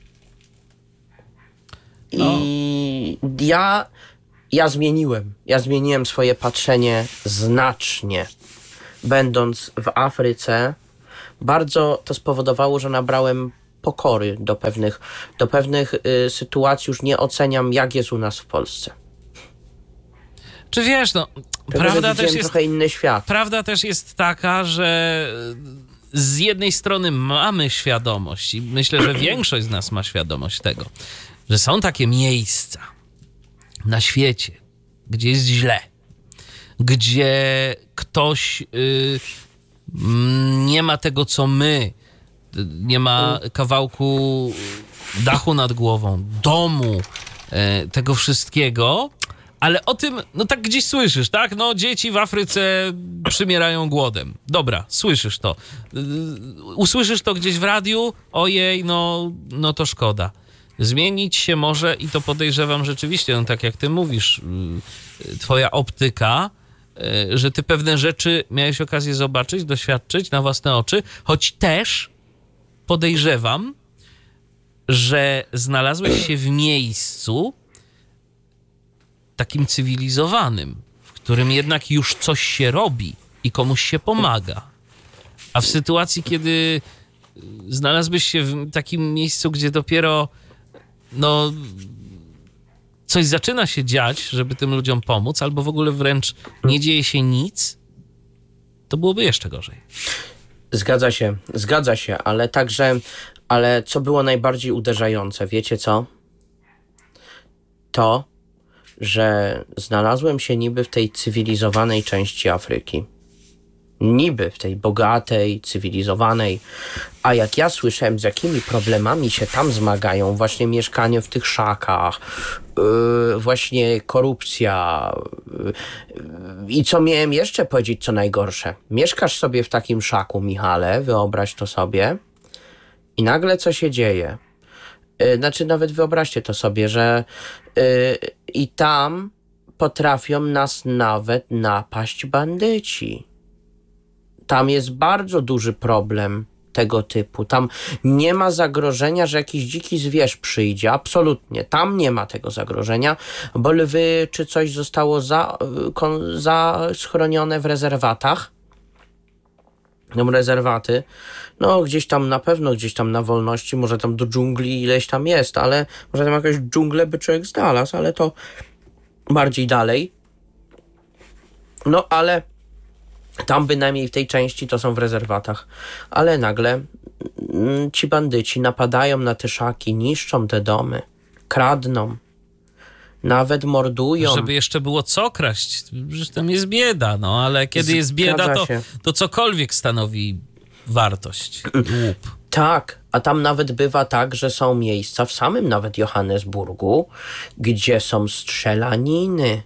I no. ja, ja zmieniłem. Ja zmieniłem swoje patrzenie znacznie. Będąc w Afryce, bardzo to spowodowało, że nabrałem pokory do pewnych, do pewnych y, sytuacji. Już nie oceniam, jak jest u nas w Polsce. Czy wiesz, no, Tylko, prawda też jest trochę inny świat. Prawda też jest taka, że z jednej strony mamy świadomość i myślę, że większość z nas ma świadomość tego, że są takie miejsca na świecie, gdzie jest źle, gdzie ktoś y, nie ma tego, co my, nie ma kawałku dachu nad głową, domu, y, tego wszystkiego, ale o tym, no tak gdzieś słyszysz, tak? No dzieci w Afryce przymierają głodem. Dobra, słyszysz to. Usłyszysz to gdzieś w radiu, ojej, no, no to szkoda. Zmienić się może i to podejrzewam rzeczywiście, no tak jak ty mówisz, twoja optyka, że ty pewne rzeczy miałeś okazję zobaczyć, doświadczyć na własne oczy, choć też podejrzewam, że znalazłeś się w miejscu takim cywilizowanym, w którym jednak już coś się robi i komuś się pomaga. A w sytuacji, kiedy znalazłbyś się w takim miejscu, gdzie dopiero no coś zaczyna się dziać, żeby tym ludziom pomóc, albo w ogóle wręcz nie dzieje się nic, to byłoby jeszcze gorzej. Zgadza się, zgadza się, ale także, ale co było najbardziej uderzające, wiecie co? To, że znalazłem się niby w tej cywilizowanej części Afryki. Niby w tej bogatej, cywilizowanej. A jak ja słyszałem, z jakimi problemami się tam zmagają, właśnie mieszkanie w tych szakach, yy, właśnie korupcja. Yy, I co miałem jeszcze powiedzieć, co najgorsze. Mieszkasz sobie w takim szaku, Michale, wyobraź to sobie, i nagle co się dzieje? Yy, znaczy nawet wyobraźcie to sobie, że yy, i tam potrafią nas nawet napaść bandyci. Tam jest bardzo duży problem tego typu. Tam nie ma zagrożenia, że jakiś dziki zwierz przyjdzie. Absolutnie. Tam nie ma tego zagrożenia, bo lwy czy coś zostało za, za schronione w rezerwatach. No, rezerwaty. No, gdzieś tam na pewno, gdzieś tam na wolności, może tam do dżungli ileś tam jest, ale może tam jakąś dżunglę by człowiek znalazł, ale to bardziej dalej. No, ale tam bynajmniej w tej części to są w rezerwatach. Ale nagle mm, ci bandyci napadają na te szaki, niszczą te domy, kradną, nawet mordują. Żeby jeszcze było co kraść, przecież tam jest bieda, no ale kiedy jest bieda, to, to cokolwiek stanowi wartość. Łup. Tak, a tam nawet bywa tak, że są miejsca w samym nawet Johannesburgu, gdzie są strzelaniny.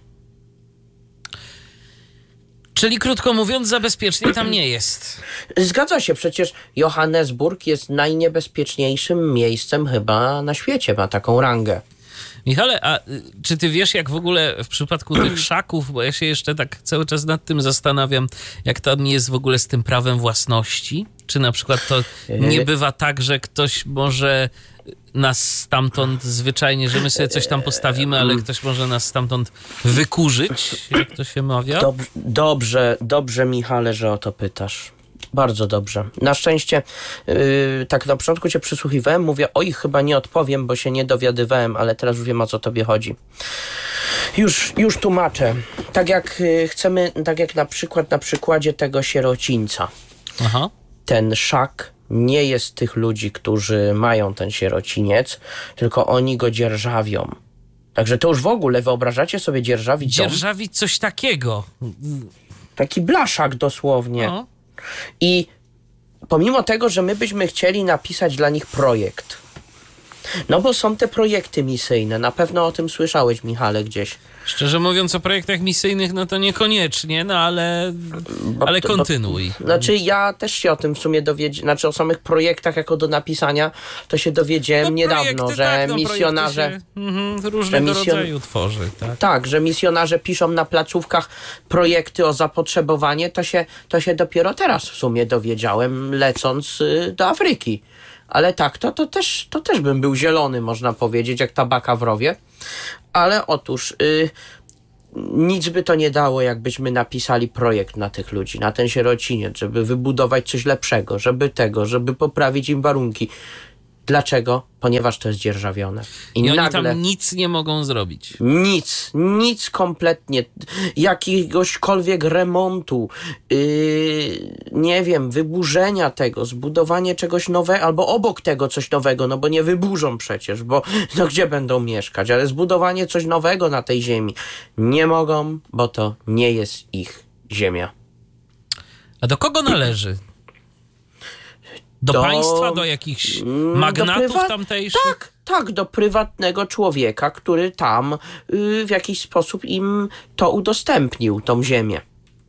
Czyli krótko mówiąc, za bezpiecznie tam nie jest. Zgadza się, przecież Johannesburg jest najniebezpieczniejszym miejscem chyba na świecie, ma taką rangę. Michale, a czy ty wiesz, jak w ogóle w przypadku tych szaków, bo ja się jeszcze tak cały czas nad tym zastanawiam, jak tam jest w ogóle z tym prawem własności? Czy na przykład to nie bywa tak, że ktoś może nas stamtąd zwyczajnie, że my sobie coś tam postawimy, ale ktoś może nas stamtąd wykurzyć, jak to się mawia? Dob- dobrze, dobrze, Michale, że o to pytasz. Bardzo dobrze. Na szczęście yy, tak na początku cię przysłuchiwałem, mówię, oj, chyba nie odpowiem, bo się nie dowiadywałem, ale teraz już wiem, o co tobie chodzi. Już, już tłumaczę. Tak jak yy, chcemy, tak jak na przykład na przykładzie tego sierocińca. Aha. Ten szak nie jest tych ludzi, którzy mają ten sierociniec, tylko oni go dzierżawią. Także to już w ogóle, wyobrażacie sobie dzierżawić dom? Dzierżawić coś takiego. Taki blaszak dosłownie. No. I pomimo tego, że my byśmy chcieli napisać dla nich projekt, No bo są te projekty misyjne. Na pewno o tym słyszałeś, Michale, gdzieś. Szczerze mówiąc, o projektach misyjnych, no to niekoniecznie, no ale, Bo- ale bo- kontynuuj. Znaczy ja też się o tym w sumie dowiedziałem, znaczy o samych projektach jako do napisania, to się dowiedziałem No, niedawno, projekty, że tak, no, misjonarze... projekty się, mhm, różnego że misjon- rodzaju tworzy, tak. Tak, że misjonarze piszą na placówkach projekty o zapotrzebowanie, to się, to się dopiero teraz w sumie dowiedziałem, lecąc y, do Afryki. Ale tak, to, to, też, to też bym był zielony, można powiedzieć, jak tabaka w rowie. Ale otóż y, nic by to nie dało, jakbyśmy napisali projekt na tych ludzi, na ten sierociniec, żeby wybudować coś lepszego, żeby tego, żeby poprawić im warunki. Dlaczego? Ponieważ to jest dzierżawione. I, I oni nagle... tam nic nie mogą zrobić. Nic, nic kompletnie, jakiegośkolwiek remontu, yy, nie wiem, wyburzenia tego, zbudowanie czegoś nowego, albo obok tego coś nowego, no bo nie wyburzą przecież, bo no gdzie będą mieszkać, ale zbudowanie coś nowego na tej ziemi nie mogą, bo to nie jest ich ziemia. A do kogo należy? Do, Do- państwa, do jakichś Mm, magnatów do prywa- tamtejszych? Tak, tak, do prywatnego człowieka, który tam yy, w jakiś sposób im to udostępnił, tą ziemię.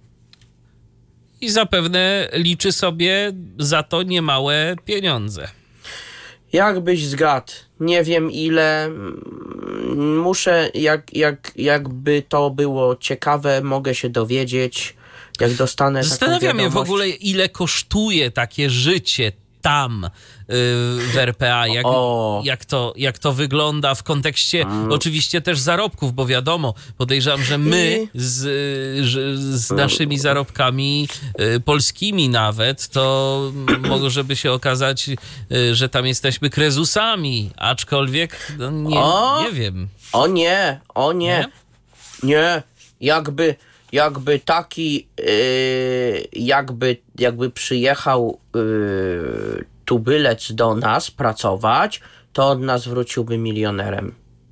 I zapewne liczy sobie za to niemałe pieniądze. Jakbyś zgadł, nie wiem ile, mm, muszę, jak, jak, jakby to było ciekawe, mogę się dowiedzieć, jak dostanę taką Zastanawiam mnie w wiadomość. ogóle, ile kosztuje takie życie tam y, w R P A, jak, O. jak, to, jak to wygląda w kontekście oczywiście też zarobków, bo wiadomo, podejrzewam, że my z, że z naszymi zarobkami y, polskimi nawet, to może by się okazać, y, że tam jesteśmy krezusami, aczkolwiek no nie, O. nie wiem. O nie, o nie, Nie? nie, jakby, jakby taki, yy, jakby, jakby przyjechał yy, tubylec do nas pracować, to od nas wróciłby milionerem.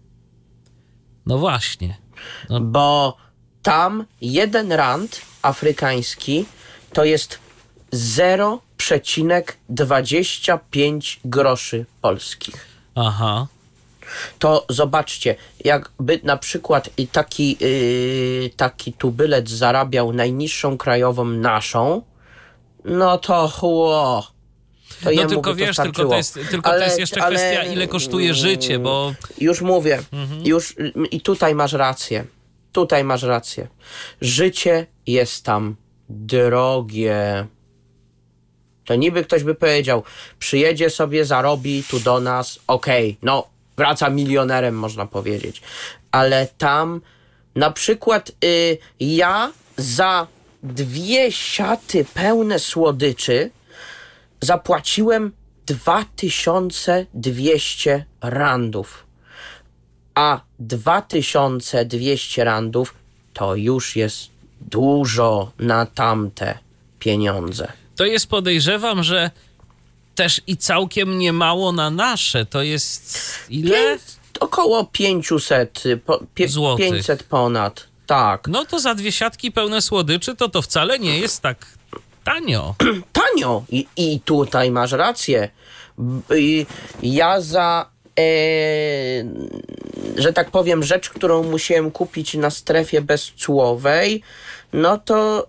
No właśnie. Bo tam jeden rand afrykański to jest zero przecinek dwadzieścia pięć groszy polskich. Aha. To zobaczcie, jakby na przykład i taki, yy, taki tubylec zarabiał najniższą krajową naszą, no to chło. To No jemu tylko by to wiesz, tylko starczyło. to jest, tylko Ale- to jest jeszcze ale- kwestia, ile kosztuje życie, bo Już mówię, Mhm. już i tutaj masz rację. Tutaj masz rację. Życie jest tam drogie. To niby ktoś by powiedział, przyjedzie sobie, zarobi tu do nas, okej, no wraca milionerem, można powiedzieć. Ale tam na przykład y, ja za dwie siaty pełne słodyczy zapłaciłem dwa tysiące dwieście randów. A dwa tysiące dwieście randów to już jest dużo na tamte pieniądze. to jest, podejrzewam, że też i całkiem niemało na nasze. To jest ile? Pięć, około pięćset, po, pie, Złotych. pięćset ponad. Tak. No to za dwie siatki pełne słodyczy to to wcale nie jest tak tanio. Tanio. I, i tutaj masz rację. B- i- Ja za, e, że tak powiem, rzecz, którą musiałem kupić na strefie bezcłowej, no to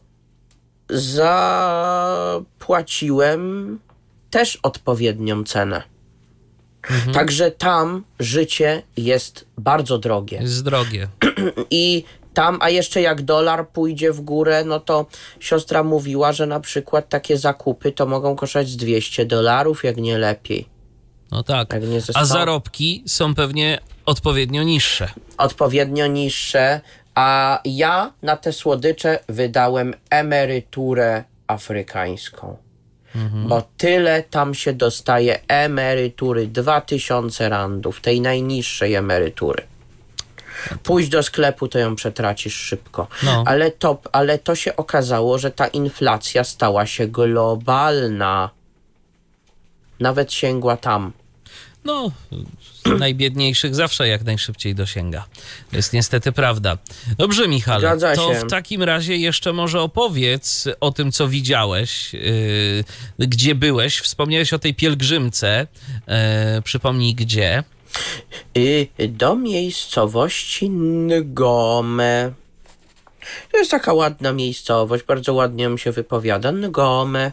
zapłaciłem też odpowiednią cenę. Także tam życie jest bardzo drogie. Jest drogie. I tam, a jeszcze jak dolar pójdzie w górę, no to siostra mówiła, że na przykład takie zakupy to mogą kosztować z dwieście dolarów, jak nie lepiej. No tak. Jak nie ze A sto. zarobki są pewnie odpowiednio niższe. Odpowiednio niższe, a ja na te słodycze wydałem emeryturę afrykańską. Bo tyle tam się dostaje emerytury, dwa tysiące randów, tej najniższej emerytury. Pójdź do sklepu, to ją przetracisz szybko. No. Ale, to, ale to się okazało, że ta inflacja stała się globalna. Nawet sięgła tam. No, najbiedniejszych zawsze jak najszybciej dosięga. To jest niestety prawda. Dobrze, Michale, Zgadza to się. w takim razie jeszcze może opowiedz o tym, co widziałeś, yy, gdzie byłeś. Wspomniałeś o tej pielgrzymce. Yy, przypomnij, gdzie. Y, do miejscowości Ngome. To jest taka ładna miejscowość, bardzo ładnie mi się wypowiada. Ngome.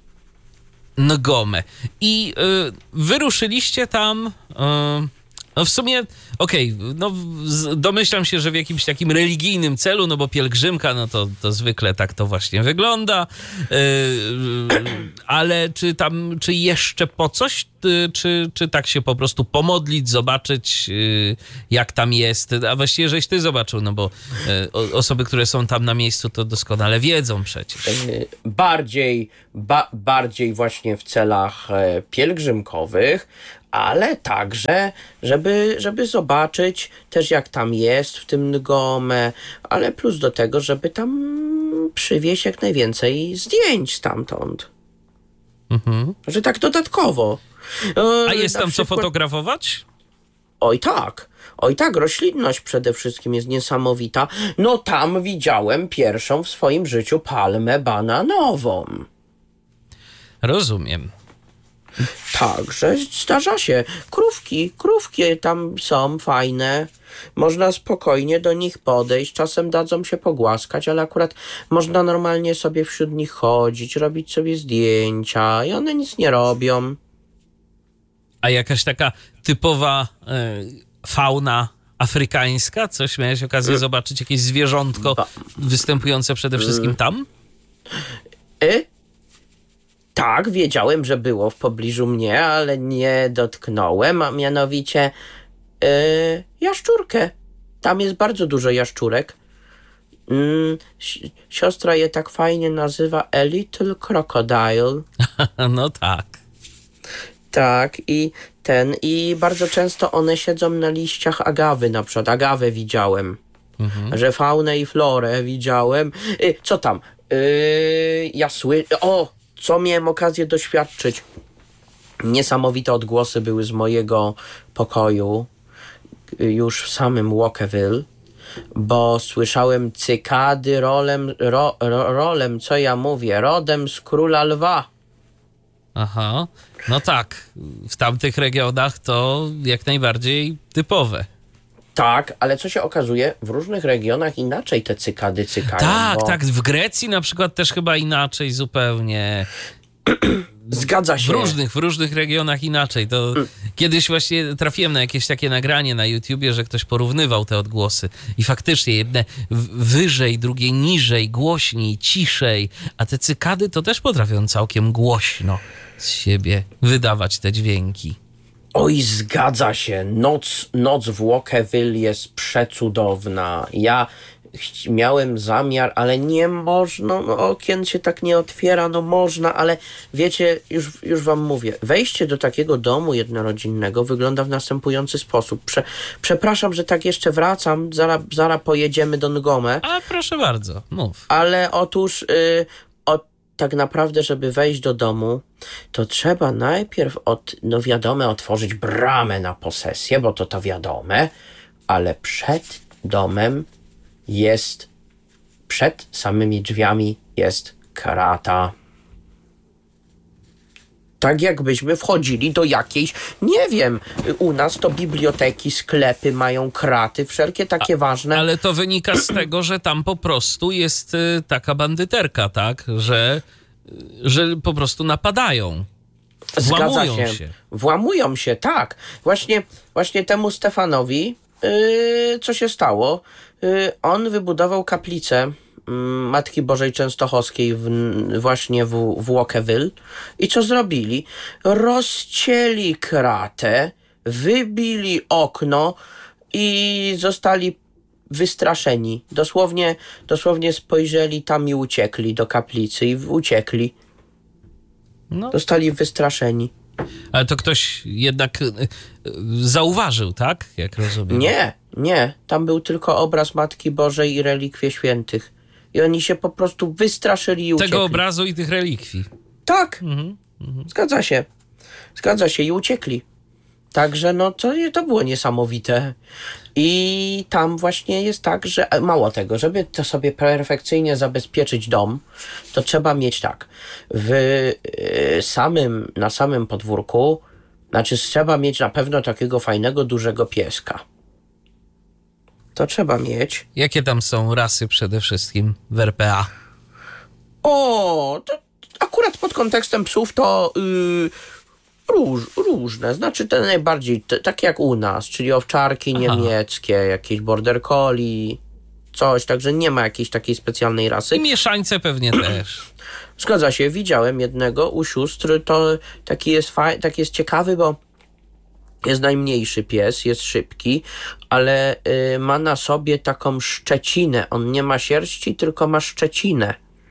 Ngome. I y, wyruszyliście tam... Y, no w sumie, okej, okay, no z- domyślam się, że w jakimś takim religijnym celu, no bo pielgrzymka, no to, to zwykle tak to właśnie wygląda. Yy, ale czy tam, czy jeszcze po coś, yy, czy, czy tak się po prostu pomodlić, zobaczyć, yy, jak tam jest? A właściwie, żeś ty zobaczył, no bo yy, o- osoby, które są tam na miejscu, to doskonale wiedzą przecież. Y, bardziej, ba, bardziej właśnie w celach e, pielgrzymkowych, ale także, żeby, żeby zobaczyć też jak tam jest w tym Ngome, ale plus do tego, żeby tam przywieźć jak najwięcej zdjęć stamtąd. Mhm. Że tak dodatkowo. E, A jest na tam co przykład- fotografować? Oj tak, oj tak, roślinność przede wszystkim jest niesamowita. No tam widziałem pierwszą w swoim życiu palmę bananową. Rozumiem. Także zdarza się. Krówki, krówki tam są fajne. Można spokojnie do nich podejść. Czasem dadzą się pogłaskać, ale akurat można normalnie sobie wśród nich chodzić, robić sobie zdjęcia i one nic nie robią. A jakaś taka typowa e, fauna afrykańska? Coś miałeś okazję zobaczyć? Jakieś zwierzątko Ba- występujące przede wszystkim tam? Y? Tak, wiedziałem, że było w pobliżu mnie, ale nie dotknąłem, a mianowicie y, jaszczurkę. Tam jest bardzo dużo jaszczurek. Mm, si- siostra je tak fajnie nazywa A Little Crocodile. No tak. Tak, i ten, i bardzo często one siedzą na liściach agawy, na przykład agawę widziałem, że faunę i florę widziałem. Y, co tam? Y, ja sły... O, co miałem okazję doświadczyć. Niesamowite odgłosy były z mojego pokoju, y, już w samym Walkerville, bo słyszałem cykady rolem, ro, ro, rolem, co ja mówię, rodem z Króla Lwa. Aha. No tak. W tamtych regionach to jak najbardziej typowe. Tak, ale co się okazuje, w różnych regionach inaczej te cykady cykają. Tak, bo... tak. W Grecji na przykład też chyba inaczej zupełnie. Zgadza W się. różnych, w różnych regionach inaczej. To kiedyś właśnie trafiłem na jakieś takie nagranie na YouTubie, że ktoś porównywał te odgłosy i faktycznie jedne w- wyżej, drugie niżej, głośniej, ciszej, a te cykady to też potrafią całkiem głośno z siebie wydawać te dźwięki. Oj, zgadza się. Noc, noc w Walkerville jest przecudowna. Ja ch- miałem zamiar, ale nie można, no okien się tak nie otwiera, no można, ale wiecie, już, już wam mówię, wejście do takiego domu jednorodzinnego wygląda w następujący sposób. Prze, przepraszam, że tak jeszcze wracam, zaraz zara pojedziemy do Ngome, A proszę bardzo, mów. ale otóż y, o, tak naprawdę, żeby wejść do domu, to trzeba najpierw, od, no wiadome, otworzyć bramę na posesję, bo to to wiadome, ale przed domem jest, przed samymi drzwiami jest krata. Tak jakbyśmy wchodzili do jakiejś, nie wiem, u nas to biblioteki, sklepy mają kraty, wszelkie takie ważne. Ale to wynika z tego, że tam po prostu jest y, taka bandyterka, tak? Że, y, że po prostu napadają. Zgadza Włamują się. się. Włamują się, tak. Właśnie, właśnie temu Stefanowi, yy, co się stało? Yy, on wybudował kaplicę yy, Matki Bożej Częstochowskiej w, właśnie w, w Walkerville. I co zrobili? Rozcięli kratę, wybili okno i zostali wystraszeni. Dosłownie, dosłownie spojrzeli tam i uciekli do kaplicy i uciekli. No, Zostali wystraszeni. ale to ktoś jednak y, y, zauważył, tak? Jak rozumiem. Nie, nie. Tam był tylko obraz Matki Bożej i relikwie świętych. I oni się po prostu wystraszyli i uciekli. Tego obrazu i tych relikwii. Tak, Mhm. zgadza się. Zgadza się i uciekli. Także no to, to było niesamowite. I tam właśnie jest tak, że mało tego, żeby to sobie perfekcyjnie zabezpieczyć dom, to trzeba mieć tak. W y, samym, na samym podwórku Znaczy trzeba mieć na pewno takiego fajnego, dużego pieska. To trzeba mieć. Jakie tam są rasy przede wszystkim w R P A? O, to akurat pod kontekstem psów to yy, róż, różne. Znaczy te najbardziej, te, takie jak u nas, czyli owczarki Aha. niemieckie, jakieś border collie, coś, także nie ma jakiejś takiej specjalnej rasy. I mieszańce pewnie też. Zgadza się, widziałem jednego u sióstr, to taki jest, faj, taki jest ciekawy, bo jest najmniejszy pies, jest szybki, ale y, ma na sobie taką szczecinę. On nie ma sierści, tylko ma szczecinę.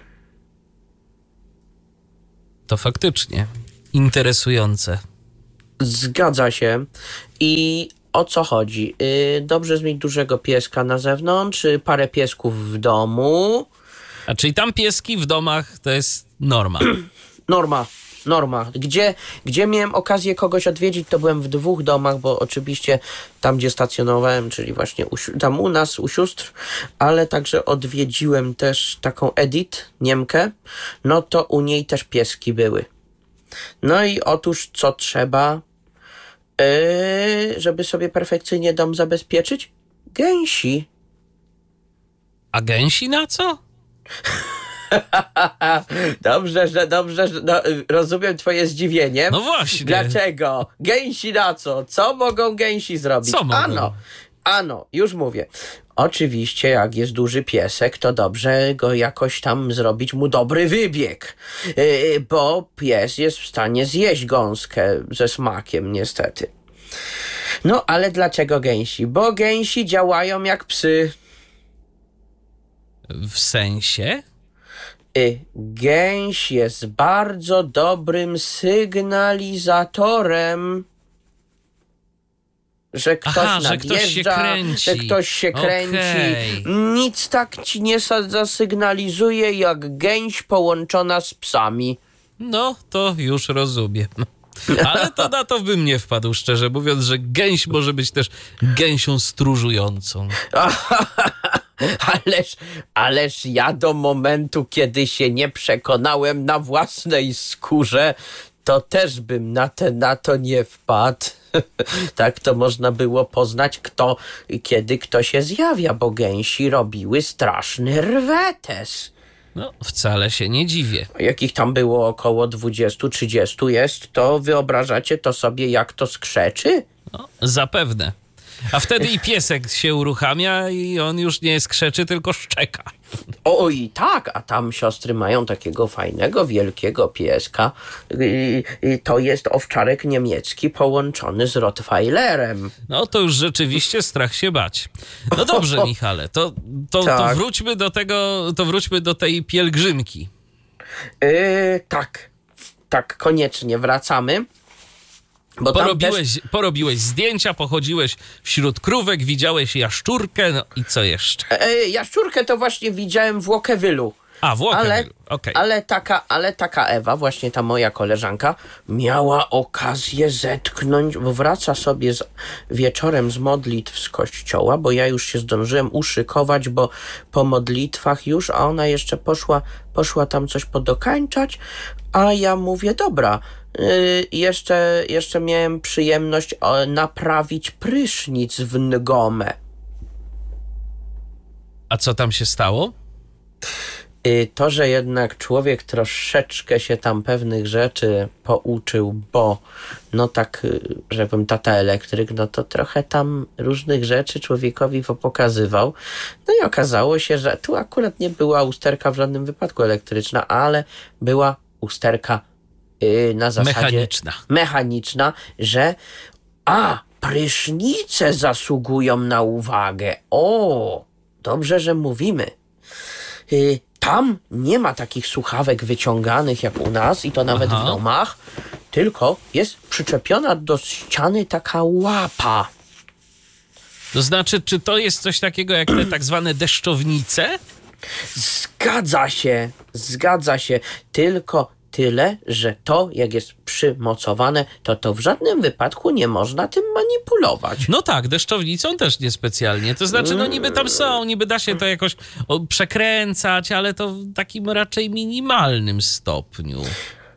To faktycznie interesujące. Zgadza się. I o co chodzi? Y, dobrze jest mieć dużego pieska na zewnątrz, y, parę piesków w domu. A czyli tam pieski w domach to jest norma. Norma, norma. Gdzie, gdzie miałem okazję kogoś odwiedzić, to byłem w dwóch domach, bo oczywiście tam, gdzie stacjonowałem, czyli właśnie u, si- tam u nas, u sióstr, ale także odwiedziłem też taką Edith, Niemkę, no to u niej też pieski były. No i otóż co trzeba, yy, żeby sobie perfekcyjnie dom zabezpieczyć? Gęsi. A gęsi na co? Dobrze, że dobrze, że no, rozumiem twoje zdziwienie. No właśnie. Dlaczego? Gęsi na co? Co mogą gęsi zrobić? Co mogą? Ano, ano, już mówię. Oczywiście, jak jest duży piesek, to dobrze go jakoś tam zrobić mu dobry wybieg, yy, bo pies jest w stanie zjeść gąskę ze smakiem, niestety. No, ale dlaczego gęsi? Bo gęsi działają jak psy. W sensie? Y, Gęś jest bardzo dobrym sygnalizatorem, że ktoś Aha, że nadjeżdża, ktoś się kręci. że ktoś się kręci. Okej. Nic tak ci nie sa- zasygnalizuje jak gęś połączona z psami. No, to już rozumiem. Ale to na to bym nie wpadł, szczerze mówiąc, że gęś może być też gęsią stróżującą. Ależ, ależ ja do momentu, kiedy się nie przekonałem na własnej skórze, to też bym na, te, na to nie wpadł. Tak to można było poznać, kto, kiedy kto się zjawia, bo gęsi robiły straszny rwetes. No, wcale się nie dziwię. Jakich tam było około dwadzieścia trzydzieści jest, to wyobrażacie to sobie, jak to skrzeczy? No, zapewne. A wtedy i piesek się uruchamia i on już nie skrzeczy, tylko szczeka. Oj, tak, a tam siostry mają takiego fajnego, wielkiego pieska. I, i to jest owczarek niemiecki połączony z rottweilerem. No to już rzeczywiście strach się bać. No dobrze, Michale, to, to, to Tak. wróćmy do tego, to wróćmy do tej pielgrzymki. Yy, tak, tak, koniecznie wracamy. Bo tam Porobiłeś, też, porobiłeś zdjęcia, pochodziłeś wśród krówek, widziałeś jaszczurkę, no i co jeszcze? e, jaszczurkę to właśnie widziałem w Łokewylu. A, Włochy, Ale, okej. ale, taka, ale taka Ewa, właśnie ta moja koleżanka, miała okazję zetknąć, bo wraca sobie z, wieczorem z modlitw z kościoła, bo ja już się zdążyłem uszykować, bo po modlitwach już, a ona jeszcze poszła, poszła tam coś podokańczać, a ja mówię, dobra, yy, jeszcze, jeszcze miałem przyjemność o, naprawić prysznic w Ngome. A co tam się stało? Y, To, że jednak człowiek troszeczkę się tam pewnych rzeczy pouczył, bo no tak, y, żebym tata elektryk, no to trochę tam różnych rzeczy człowiekowi pokazywał. No i okazało się, że tu akurat nie była usterka w żadnym wypadku elektryczna, ale była usterka y, na zasadzie Mechaniczna. mechaniczna, że a, prysznice zasługują na uwagę. O, dobrze, że mówimy. Y, Tam nie ma takich słuchawek wyciąganych jak u nas i to nawet Aha. w domach, tylko jest przyczepiona do ściany taka łapa. To znaczy, czy to jest coś takiego jak te tak zwane deszczownice? Zgadza się, zgadza się, tylko tyle, że to jak jest przymocowane, to to w żadnym wypadku nie można tym manipulować. No tak, deszczownicą też niespecjalnie. To znaczy, no niby tam są, niby da się to jakoś o, przekręcać, ale to w takim raczej minimalnym stopniu.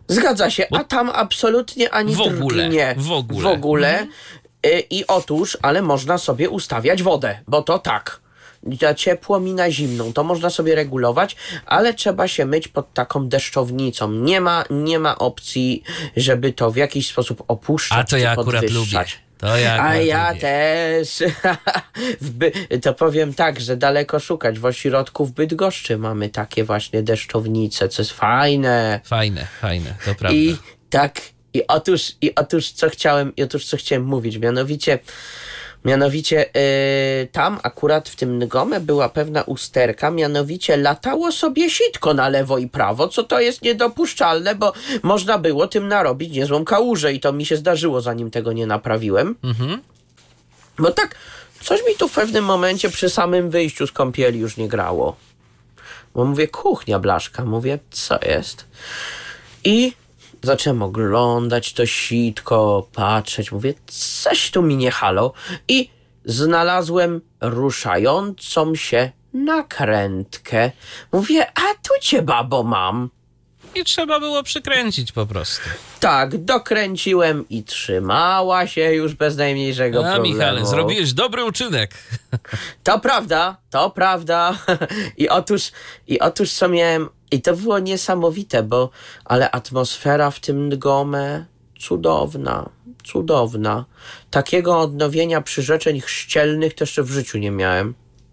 Zgadza się, a tam absolutnie ani W ogóle, drgnie. w ogóle. W ogóle. Y, I otóż, ale można sobie ustawiać wodę, bo to tak. Na ciepło mi na zimną, to można sobie regulować, ale trzeba się myć pod taką deszczownicą. Nie ma, nie ma opcji, żeby to w jakiś sposób opuszczać. A to czy ja akurat lubię. podwyższać. To ja A akurat ja lubię. też. W By, to powiem tak, że daleko szukać. W ośrodku w Bydgoszczy mamy takie właśnie deszczownice, co jest fajne. Fajne, fajne, to prawda. I tak, i otóż, i otóż co chciałem, i otóż co chciałem mówić, mianowicie, mianowicie yy, tam akurat w tym Ngome była pewna usterka, mianowicie latało sobie sitko na lewo i prawo, co to jest niedopuszczalne, bo można było tym narobić niezłą kałużę i to mi się zdarzyło, zanim tego nie naprawiłem. Mhm. Bo tak, coś mi tu w pewnym momencie przy samym wyjściu z kąpieli już nie grało. Bo mówię, kuchnia blaszka, mówię, co jest? I zacząłem oglądać to sitko, patrzeć, mówię, coś tu mi nie halo. I znalazłem ruszającą się nakrętkę. Mówię, a tu cię, babo, mam. I trzeba było przykręcić po prostu. Tak, dokręciłem i trzymała się już bez najmniejszego A problemu. Michale, zrobiłeś dobry uczynek. To prawda, to prawda. I otóż, i otóż co miałem, i to było niesamowite, bo, ale atmosfera w tym Ngome cudowna, cudowna. Takiego odnowienia przyrzeczeń chrzcielnych to jeszcze w życiu nie miałem.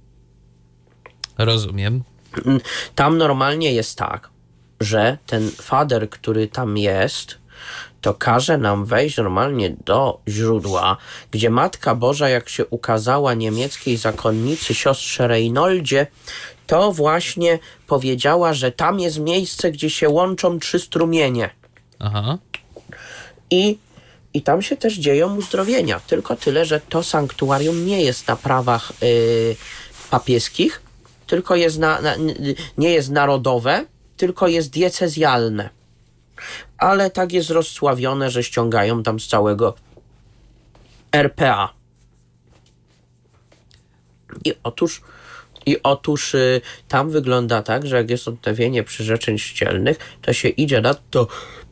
Rozumiem. Tam normalnie jest tak, że ten fader, który tam jest, to każe nam wejść normalnie do źródła, gdzie Matka Boża, jak się ukazała niemieckiej zakonnicy siostrze Reinoldzie, to właśnie powiedziała, że tam jest miejsce, gdzie się łączą trzy strumienie. Aha. I, i tam się też dzieją uzdrowienia. Tylko tyle, że to sanktuarium nie jest na prawach yy, papieskich, tylko jest na, na, nie jest narodowe, tylko jest diecezjalne. Ale tak jest rozsławione, że ściągają tam z całego R P A. I otóż, i otóż y, tam wygląda tak, że jak jest odnowienie przyrzeczeń chrzcielnych, to się idzie nad to,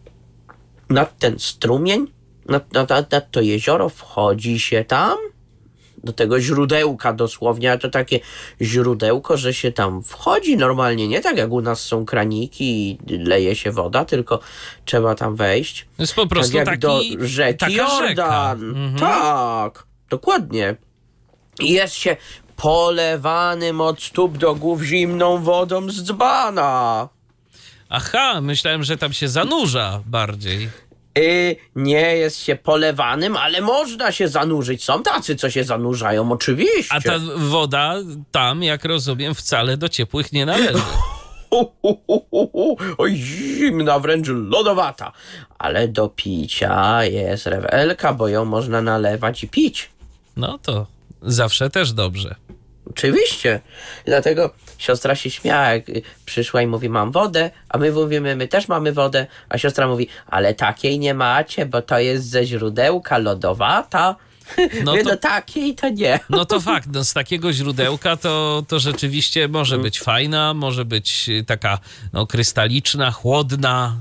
nad ten strumień, nad, nad, nad to jezioro, wchodzi się tam, do tego źródełka dosłownie, ale to takie źródełko, że się tam wchodzi normalnie, nie tak jak u nas są kraniki i leje się woda, tylko trzeba tam wejść. To jest po prostu tak jak taki, do rzeki taka Jordan. rzeka. Mhm. Tak, dokładnie. I jest się polewanym od stóp do głów zimną wodą z dzbana. Aha, myślałem, że tam się zanurza bardziej. Y, nie jest się polewanym, ale można się zanurzyć. Są tacy, co się zanurzają, oczywiście. A ta woda tam, jak rozumiem, wcale do ciepłych nie należy. Hu, hu, hu, hu, hu. Oj, zimna, wręcz lodowata. Ale do picia jest rewelka, bo ją można nalewać i pić. No to zawsze też dobrze. Oczywiście. Dlatego siostra się śmiała, jak przyszła i mówi, mam wodę, a my mówimy, my też mamy wodę, a siostra mówi, ale takiej nie macie, bo to jest ze źródełka lodowata. No Mówię, to- no takiej to nie. No to fakt, no z takiego źródełka to, to rzeczywiście może być fajna, może być taka no, krystaliczna, chłodna.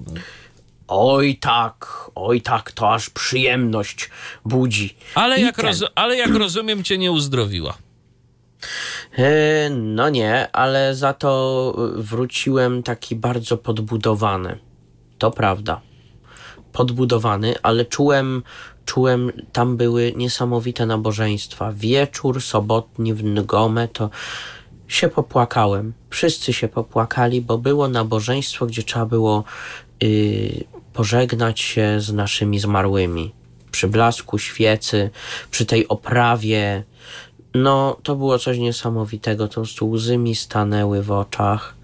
Oj tak, oj tak, to aż przyjemność budzi. Ale I jak, ten- roz, ale jak rozumiem, cię nie uzdrowiła. E, No nie, ale za to wróciłem taki bardzo podbudowany. To prawda. Podbudowany, ale czułem, czułem, tam były niesamowite nabożeństwa. Wieczór sobotni w Ngome to się popłakałem. Wszyscy się popłakali, bo było nabożeństwo, gdzie trzeba było y, pożegnać się z naszymi zmarłymi. Przy blasku świecy, przy tej oprawie. No, to było coś niesamowitego. Po prostu łzy mi stanęły w oczach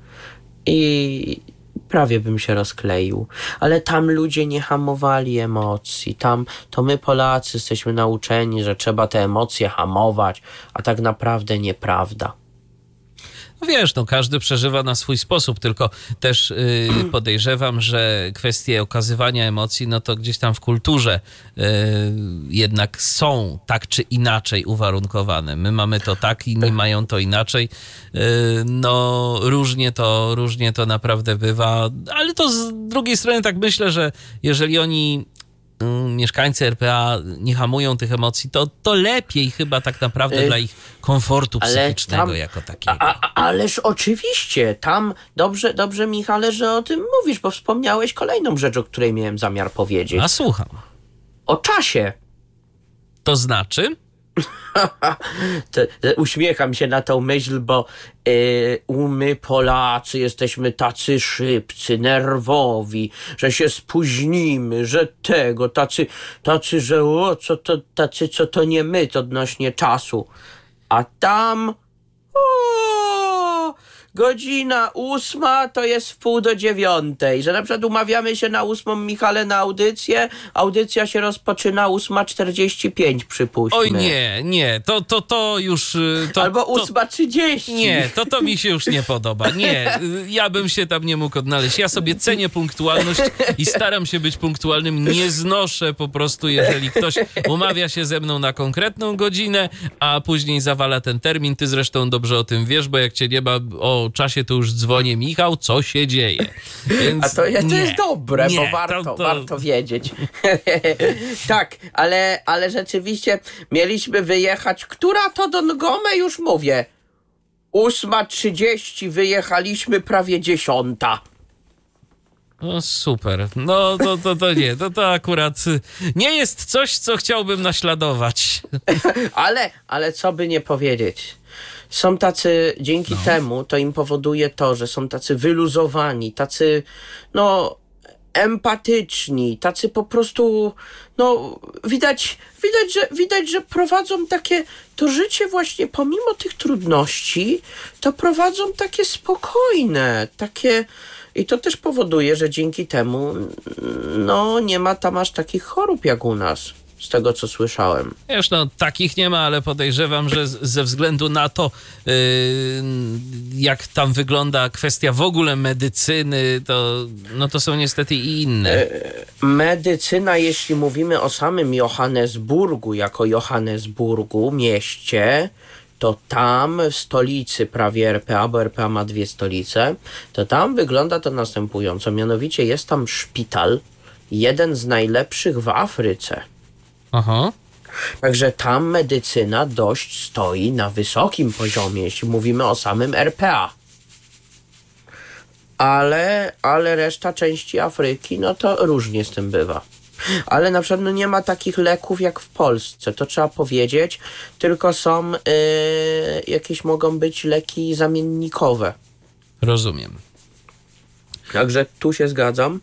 i prawie bym się rozkleił. Ale tam ludzie nie hamowali emocji. Tam to my Polacy jesteśmy nauczeni, że trzeba te emocje hamować, a tak naprawdę nieprawda. No wiesz, no każdy przeżywa na swój sposób, tylko też yy, podejrzewam, że kwestie okazywania emocji, no to gdzieś tam w kulturze yy, jednak są tak czy inaczej uwarunkowane. My mamy to tak, inni mają to inaczej. Yy, no różnie to, różnie to naprawdę bywa, ale to z drugiej strony tak myślę, że jeżeli oni mieszkańcy R P A nie hamują tych emocji, to, to lepiej chyba tak naprawdę Y, dla ich komfortu ale psychicznego tam- jako takiego. A, a, ależ oczywiście, tam dobrze, dobrze Michale, że o tym mówisz, bo wspomniałeś kolejną rzecz, o której miałem zamiar powiedzieć. A słucham. O czasie. To znaczy? Te, te, uśmiecham się na tą myśl, bo y, my Polacy jesteśmy tacy szybcy, nerwowi, że się spóźnimy, że tego, tacy, tacy, że o, co to, tacy, co to nie my, to odnośnie czasu. A tam o, godzina ósma to jest w pół do dziewiątej, że na przykład umawiamy się na ósmą, Michale, na audycję, audycja się rozpoczyna ósma czterdzieści pięć, przypuśćmy. Oj nie, nie, to, to, to już... y, To, Albo to, ósma trzydzieści. Nie, to to mi się już nie podoba. Nie, y, ja bym się tam nie mógł odnaleźć. Ja sobie cenię punktualność i staram się być punktualnym. Nie znoszę po prostu, jeżeli ktoś umawia się ze mną na konkretną godzinę, a później zawala ten termin. Ty zresztą dobrze o tym wiesz, bo jak cię nie ma o czasie, to już dzwonię: Michał, co się dzieje? Więc A to, to nie, jest dobre, nie, bo warto, to, to... warto wiedzieć. Tak, ale, ale rzeczywiście mieliśmy wyjechać. Która to do Ngome? Już mówię. ósma trzydzieści wyjechaliśmy, prawie dziesiąta. No super. No to, to, to nie, to, to akurat y, nie jest coś, co chciałbym naśladować. Ale, ale co by nie powiedzieć. Są tacy, dzięki temu to im powoduje to, że są tacy wyluzowani, tacy, no, empatyczni, tacy po prostu, no, widać, widać, że, widać, że prowadzą takie, to życie właśnie pomimo tych trudności, to prowadzą takie spokojne, takie, i to też powoduje, że dzięki temu, no, nie ma tam aż takich chorób jak u nas. Z tego, co słyszałem. Wiesz, no takich nie ma, ale podejrzewam, że z- ze względu na to, yy, jak tam wygląda kwestia w ogóle medycyny, to, no to są niestety i inne. Medycyna, jeśli mówimy o samym Johannesburgu, jako Johannesburgu, mieście, to tam w stolicy prawie R P A, bo R P A ma dwie stolice, to tam wygląda to następująco. Mianowicie jest tam szpital, jeden z najlepszych w Afryce. Aha. Także tam medycyna dość stoi na wysokim poziomie, jeśli mówimy o samym R P A. Ale, ale reszta części Afryki, no to różnie z tym bywa. Ale na przykład no nie ma takich leków jak w Polsce, to trzeba powiedzieć, tylko są yy, jakieś mogą być leki zamiennikowe. Rozumiem. Także tu się zgadzam.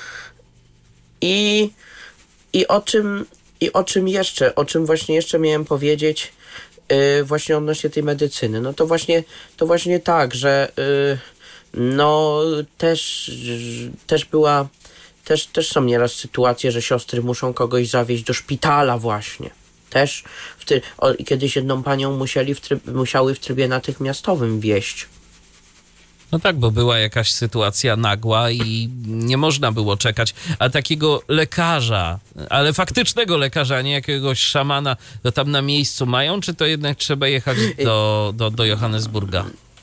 I, i o czym i o czym jeszcze, o czym właśnie jeszcze miałem powiedzieć, yy, właśnie odnośnie tej medycyny. No to właśnie, to właśnie tak, że yy, no też, też była, też, też są nieraz sytuacje, że siostry muszą kogoś zawieźć do szpitala właśnie. Też w ty, o, kiedyś jedną panią musieli w tryb, musiały w trybie natychmiastowym wieźć. No tak, bo była jakaś sytuacja nagła i nie można było czekać. A takiego lekarza, ale faktycznego lekarza, a nie jakiegoś szamana, to tam na miejscu mają, czy to jednak trzeba jechać do, do, do Johannesburga?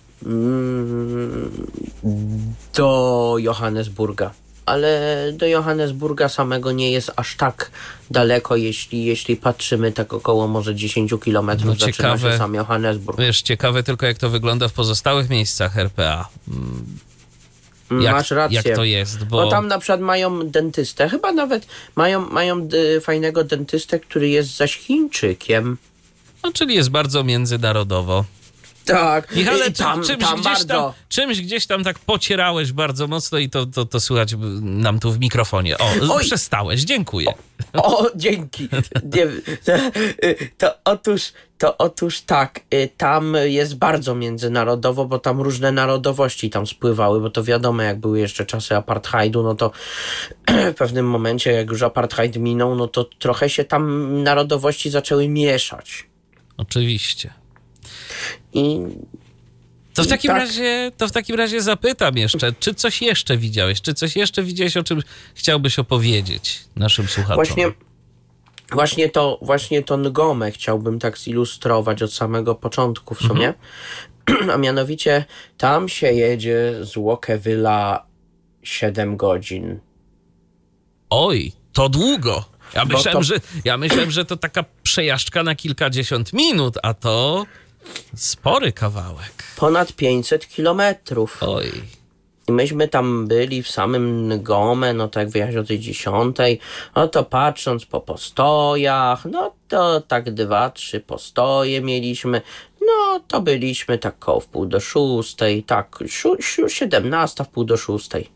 Mm, do Johannesburga. Ale do Johannesburga samego nie jest aż tak daleko, jeśli, jeśli patrzymy tak około może dziesięć kilometrów, No zaczyna ciekawe. się sam Johannesburg. Wiesz, ciekawe tylko, jak to wygląda w pozostałych miejscach R P A. Jak, Masz rację. jak to jest, bo... No tam na przykład mają dentystę, chyba nawet mają, mają y, fajnego dentystę, który jest zaś Chińczykiem. No, czyli jest bardzo międzynarodowo. Tak, Michale, i tam, czymś, tam gdzieś bardzo... tam, czymś gdzieś tam tak pocierałeś bardzo mocno i to, to, to słychać nam tu w mikrofonie. O, Oj. przestałeś, dziękuję. O, dzięki. Nie, to otóż, to otóż tak, y, tam jest bardzo międzynarodowo, bo tam różne narodowości tam spływały, bo to wiadomo, jak były jeszcze czasy apartheidu, no to w pewnym momencie, jak już apartheid minął, no to trochę się tam narodowości zaczęły mieszać. Oczywiście. I, To w I takim tak- razie, to w takim razie zapytam jeszcze, czy coś jeszcze widziałeś? Czy coś jeszcze widziałeś, o czym chciałbyś opowiedzieć naszym słuchaczom? Właśnie, właśnie, to, właśnie to Ngomę chciałbym tak zilustrować od samego początku w sumie. A mianowicie tam się jedzie z Łokewyla siedem godzin. Oj, to długo. Ja Bo myślałem, to- że, ja myślałem, że to taka przejażdżka na kilkadziesiąt minut, a to spory kawałek. Ponad pięćset kilometrów. Oj. I myśmy tam byli w samym Ngome, no tak wyjechać o tej dziesiątej, no to patrząc po postojach, no to tak dwa, trzy postoje mieliśmy, no to byliśmy tak koło w pół do szóstej, tak, siu, siu, siedemnasta w pół do szóstej.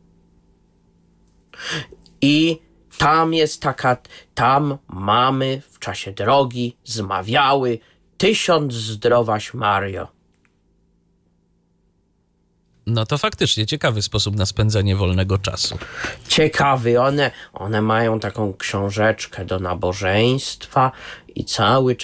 I tam jest taka, tam mamy w czasie drogi zmawiały tysiąc zdrowaś Mario. No to faktycznie ciekawy sposób na spędzenie wolnego czasu. Ciekawy, one, one mają taką książeczkę do nabożeństwa i cały czas